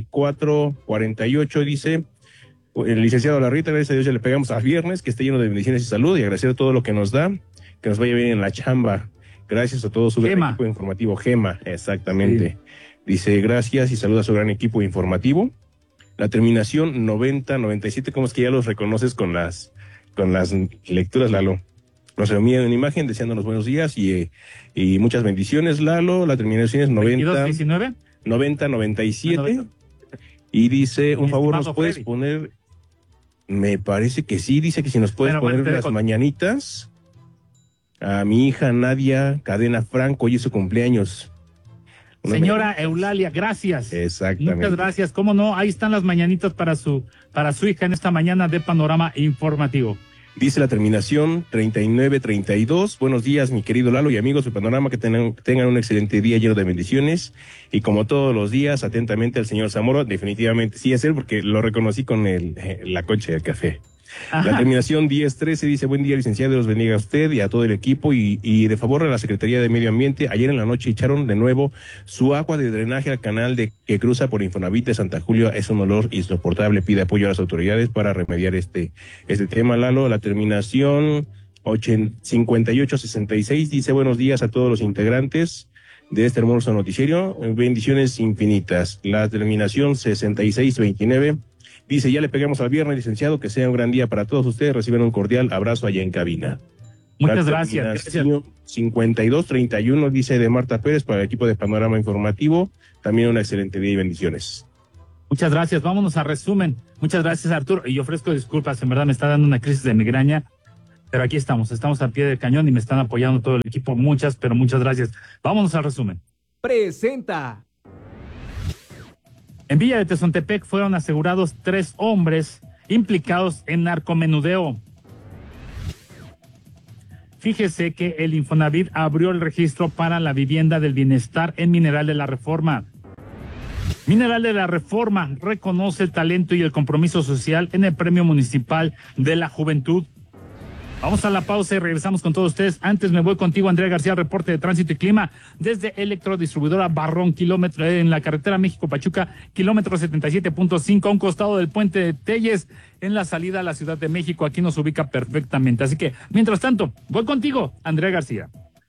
3448 dice, el licenciado Larrita, gracias a Dios ya le pegamos a viernes, que esté lleno de bendiciones y salud y agradecer todo lo que nos da, que nos vaya bien en la chamba. Gracias a todo su gran equipo informativo, Gema, exactamente. Sí. Dice gracias y saluda a su gran equipo informativo. La terminación 9097, ¿cómo es que ya los reconoces con las lecturas, Lalo? Nos envía una imagen deseándonos buenos días y muchas bendiciones, Lalo. La terminación es 2219 9097 y dice, un favor, ¿nos puedes poner? Me parece que sí, dice que si nos puedes poner las mañanitas a mi hija Nadia Cadena Franco, hoy es su cumpleaños. Señora Eulalia, gracias. Exactamente. Muchas gracias. ¿Cómo no? Ahí están las mañanitas para su hija en esta mañana de Panorama Informativo. Dice la terminación 3932. Buenos días, mi querido Lalo y amigos de Panorama, que tengan un excelente día lleno de bendiciones. Y como todos los días, atentamente al señor Zamora. Definitivamente sí es él, porque lo reconocí con la concha del café. Ajá. La terminación 1013 dice: buen día, licenciado, los bendiga a usted y a todo el equipo, y de favor a la Secretaría de Medio Ambiente. Ayer en la noche echaron de nuevo su agua de drenaje al canal que cruza por Infonavit de Santa Julia. Es un olor insoportable. Pide apoyo a las autoridades para remediar este tema, Lalo. La terminación 5866 dice: buenos días a todos los integrantes de este hermoso noticiero, bendiciones infinitas. La terminación 6629 dice: ya le pegamos al viernes, licenciado, que sea un gran día para todos ustedes, reciban un cordial abrazo allá en cabina. Muchas gracias. 5231 dice de Marta Pérez para el equipo de Panorama Informativo, también un excelente día y bendiciones. Muchas gracias, vámonos a resumen. Muchas gracias, Arturo, y yo ofrezco disculpas, en verdad me está dando una crisis de migraña, pero aquí estamos al pie del cañón y me están apoyando todo el equipo, muchas gracias. Vámonos al resumen. Presenta. En Villa de Tezontepec fueron asegurados 3 hombres implicados en narcomenudeo. Fíjese que el Infonavit abrió el registro para la vivienda del bienestar en Mineral de la Reforma. Mineral de la Reforma reconoce el talento y el compromiso social en el Premio Municipal de la Juventud. Vamos a la pausa y regresamos con todos ustedes. Antes me voy contigo, Andrea García, reporte de tránsito y clima desde Electrodistribuidora Barrón, kilómetro en la carretera México-Pachuca, kilómetro 77.5, a un costado del puente de Telles, en la salida a la Ciudad de México. Aquí nos ubica perfectamente. Así que, mientras tanto, voy contigo, Andrea García.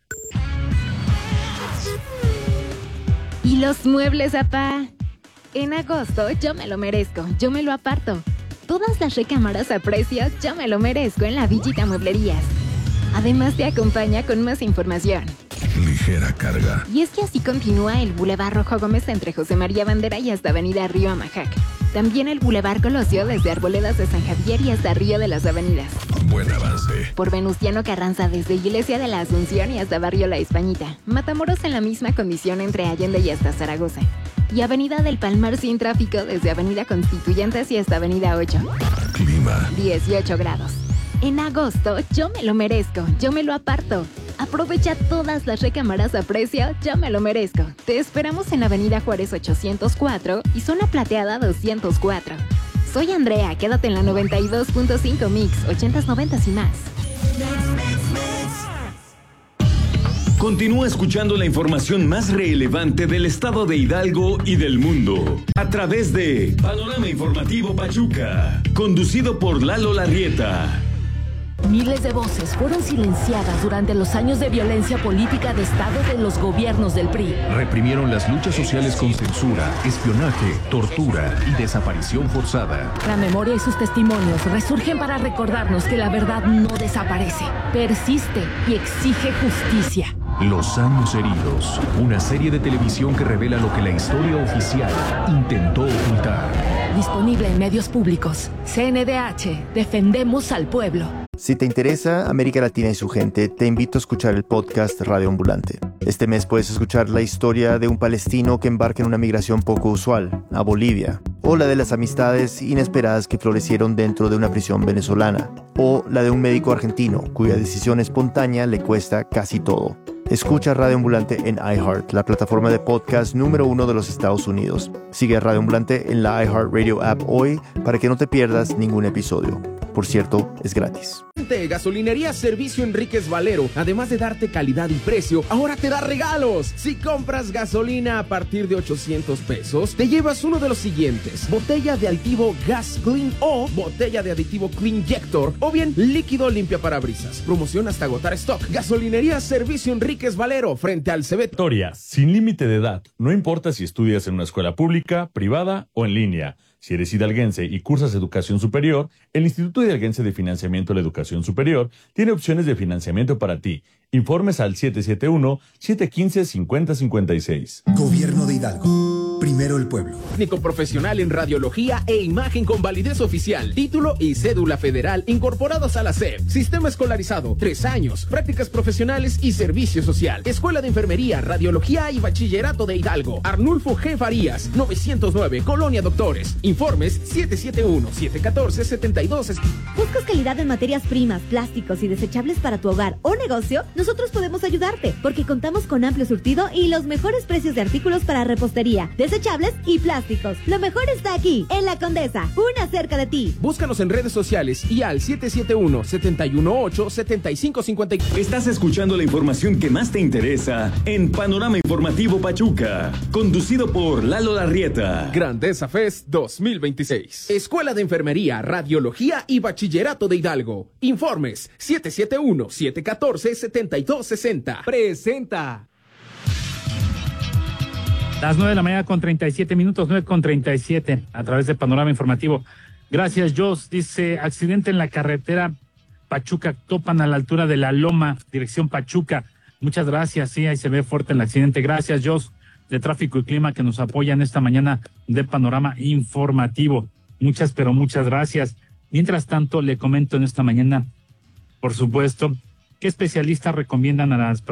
¿Y los muebles, apá? En agosto yo me lo merezco, yo me lo aparto. Todas las recámaras a precios yo me lo merezco en la Villita Mueblerías. Además te acompaña con más información. Ligera carga. Y es que así continúa el Boulevard Rojo Gómez entre José María Bandera y hasta Avenida Río Amajac. También el Boulevard Colosio desde Arboledas de San Javier y hasta Río de las Avenidas. Buen avance. Por Venustiano Carranza desde Iglesia de la Asunción y hasta Barrio La Españita. Matamoros en la misma condición entre Allende y hasta Zaragoza. Y Avenida del Palmar sin tráfico desde Avenida Constituyentes y hasta Avenida 8. Clima. 18 grados. En agosto yo me lo merezco, yo me lo aparto. Aprovecha todas las recámaras a precio, yo me lo merezco. Te esperamos en Avenida Juárez 804 y Zona Plateada 204. Soy Andrea, quédate en la 92.5 Mix, 80s, 90s y más. Continúa escuchando la información más relevante del estado de Hidalgo y del mundo a través de Panorama Informativo Pachuca, conducido por Lalo Larrieta. Miles de voces fueron silenciadas durante los años de violencia política de Estado de los gobiernos del PRI. Reprimieron las luchas sociales con censura, espionaje, tortura y desaparición forzada. La memoria y sus testimonios resurgen para recordarnos que la verdad no desaparece, persiste y exige justicia. Los años heridos, una serie de televisión que revela lo que la historia oficial intentó ocultar. Disponible en medios públicos. CNDH, defendemos al pueblo. Si te interesa América Latina y su gente, te invito a escuchar el podcast Radio Ambulante. Este mes puedes escuchar la historia de un palestino que embarca en una migración poco usual, a Bolivia, o la de las amistades inesperadas que florecieron dentro de una prisión venezolana, o la de un médico argentino cuya decisión espontánea le cuesta casi todo. Escucha Radio Ambulante en iHeart, la plataforma de podcast número 1 de los Estados Unidos. Sigue a Radio Ambulante en la iHeartRadio app hoy para que no te pierdas ningún episodio. Por cierto, es gratis. Gasolinería Servicio Enríquez Valero, además de darte calidad y precio, ahora te da regalos. Si compras gasolina a partir de 800 pesos, te llevas uno de los siguientes: botella de aditivo Gas Clean o botella de aditivo Clean Jector, o bien líquido limpia parabrisas. Promoción hasta agotar stock. Gasolinería Servicio Enríquez Valero, frente al CEBET. Historia sin límite de edad. No importa si estudias en una escuela pública, privada o en línea. Si eres hidalguense y cursas educación superior, el Instituto Hidalguense de Financiamiento de la Educación Superior tiene opciones de financiamiento para ti. Informes al 771-715-5056. Gobierno de Hidalgo. Primero el pueblo. Técnico profesional en radiología e imagen con validez oficial, título y cédula federal incorporados a la SEP. Sistema escolarizado, 3 años, prácticas profesionales y servicio social. Escuela de Enfermería, Radiología y Bachillerato de Hidalgo. Arnulfo G. Farías, 909, Colonia Doctores. Informes 771-714-72. ¿Buscas calidad en materias primas, plásticos y desechables para tu hogar o negocio? Nosotros podemos ayudarte, porque contamos con amplio surtido y los mejores precios de artículos para repostería, desechables y plásticos. Lo mejor está aquí, en La Condesa, una cerca de ti. Búscanos en redes sociales y al 771-718-7550. Estás escuchando la información que más te interesa en Panorama Informativo Pachuca, conducido por Lalo Larrieta. Grandeza Fest 2026. Escuela de Enfermería, Radiología y Bachillerato de Hidalgo. Informes 771-714-7260. Presenta. Las 9 de la mañana con 37 minutos, 9:37, a través de Panorama Informativo. Gracias, Jos. Dice, accidente en la carretera Pachuca-Topan a la altura de La Loma, dirección Pachuca. Muchas gracias, sí, ahí se ve fuerte el accidente. Gracias, Jos, de Tráfico y Clima, que nos apoyan esta mañana de Panorama Informativo. Muchas gracias. Mientras tanto, le comento en esta mañana, por supuesto, ¿qué especialistas recomiendan a las personas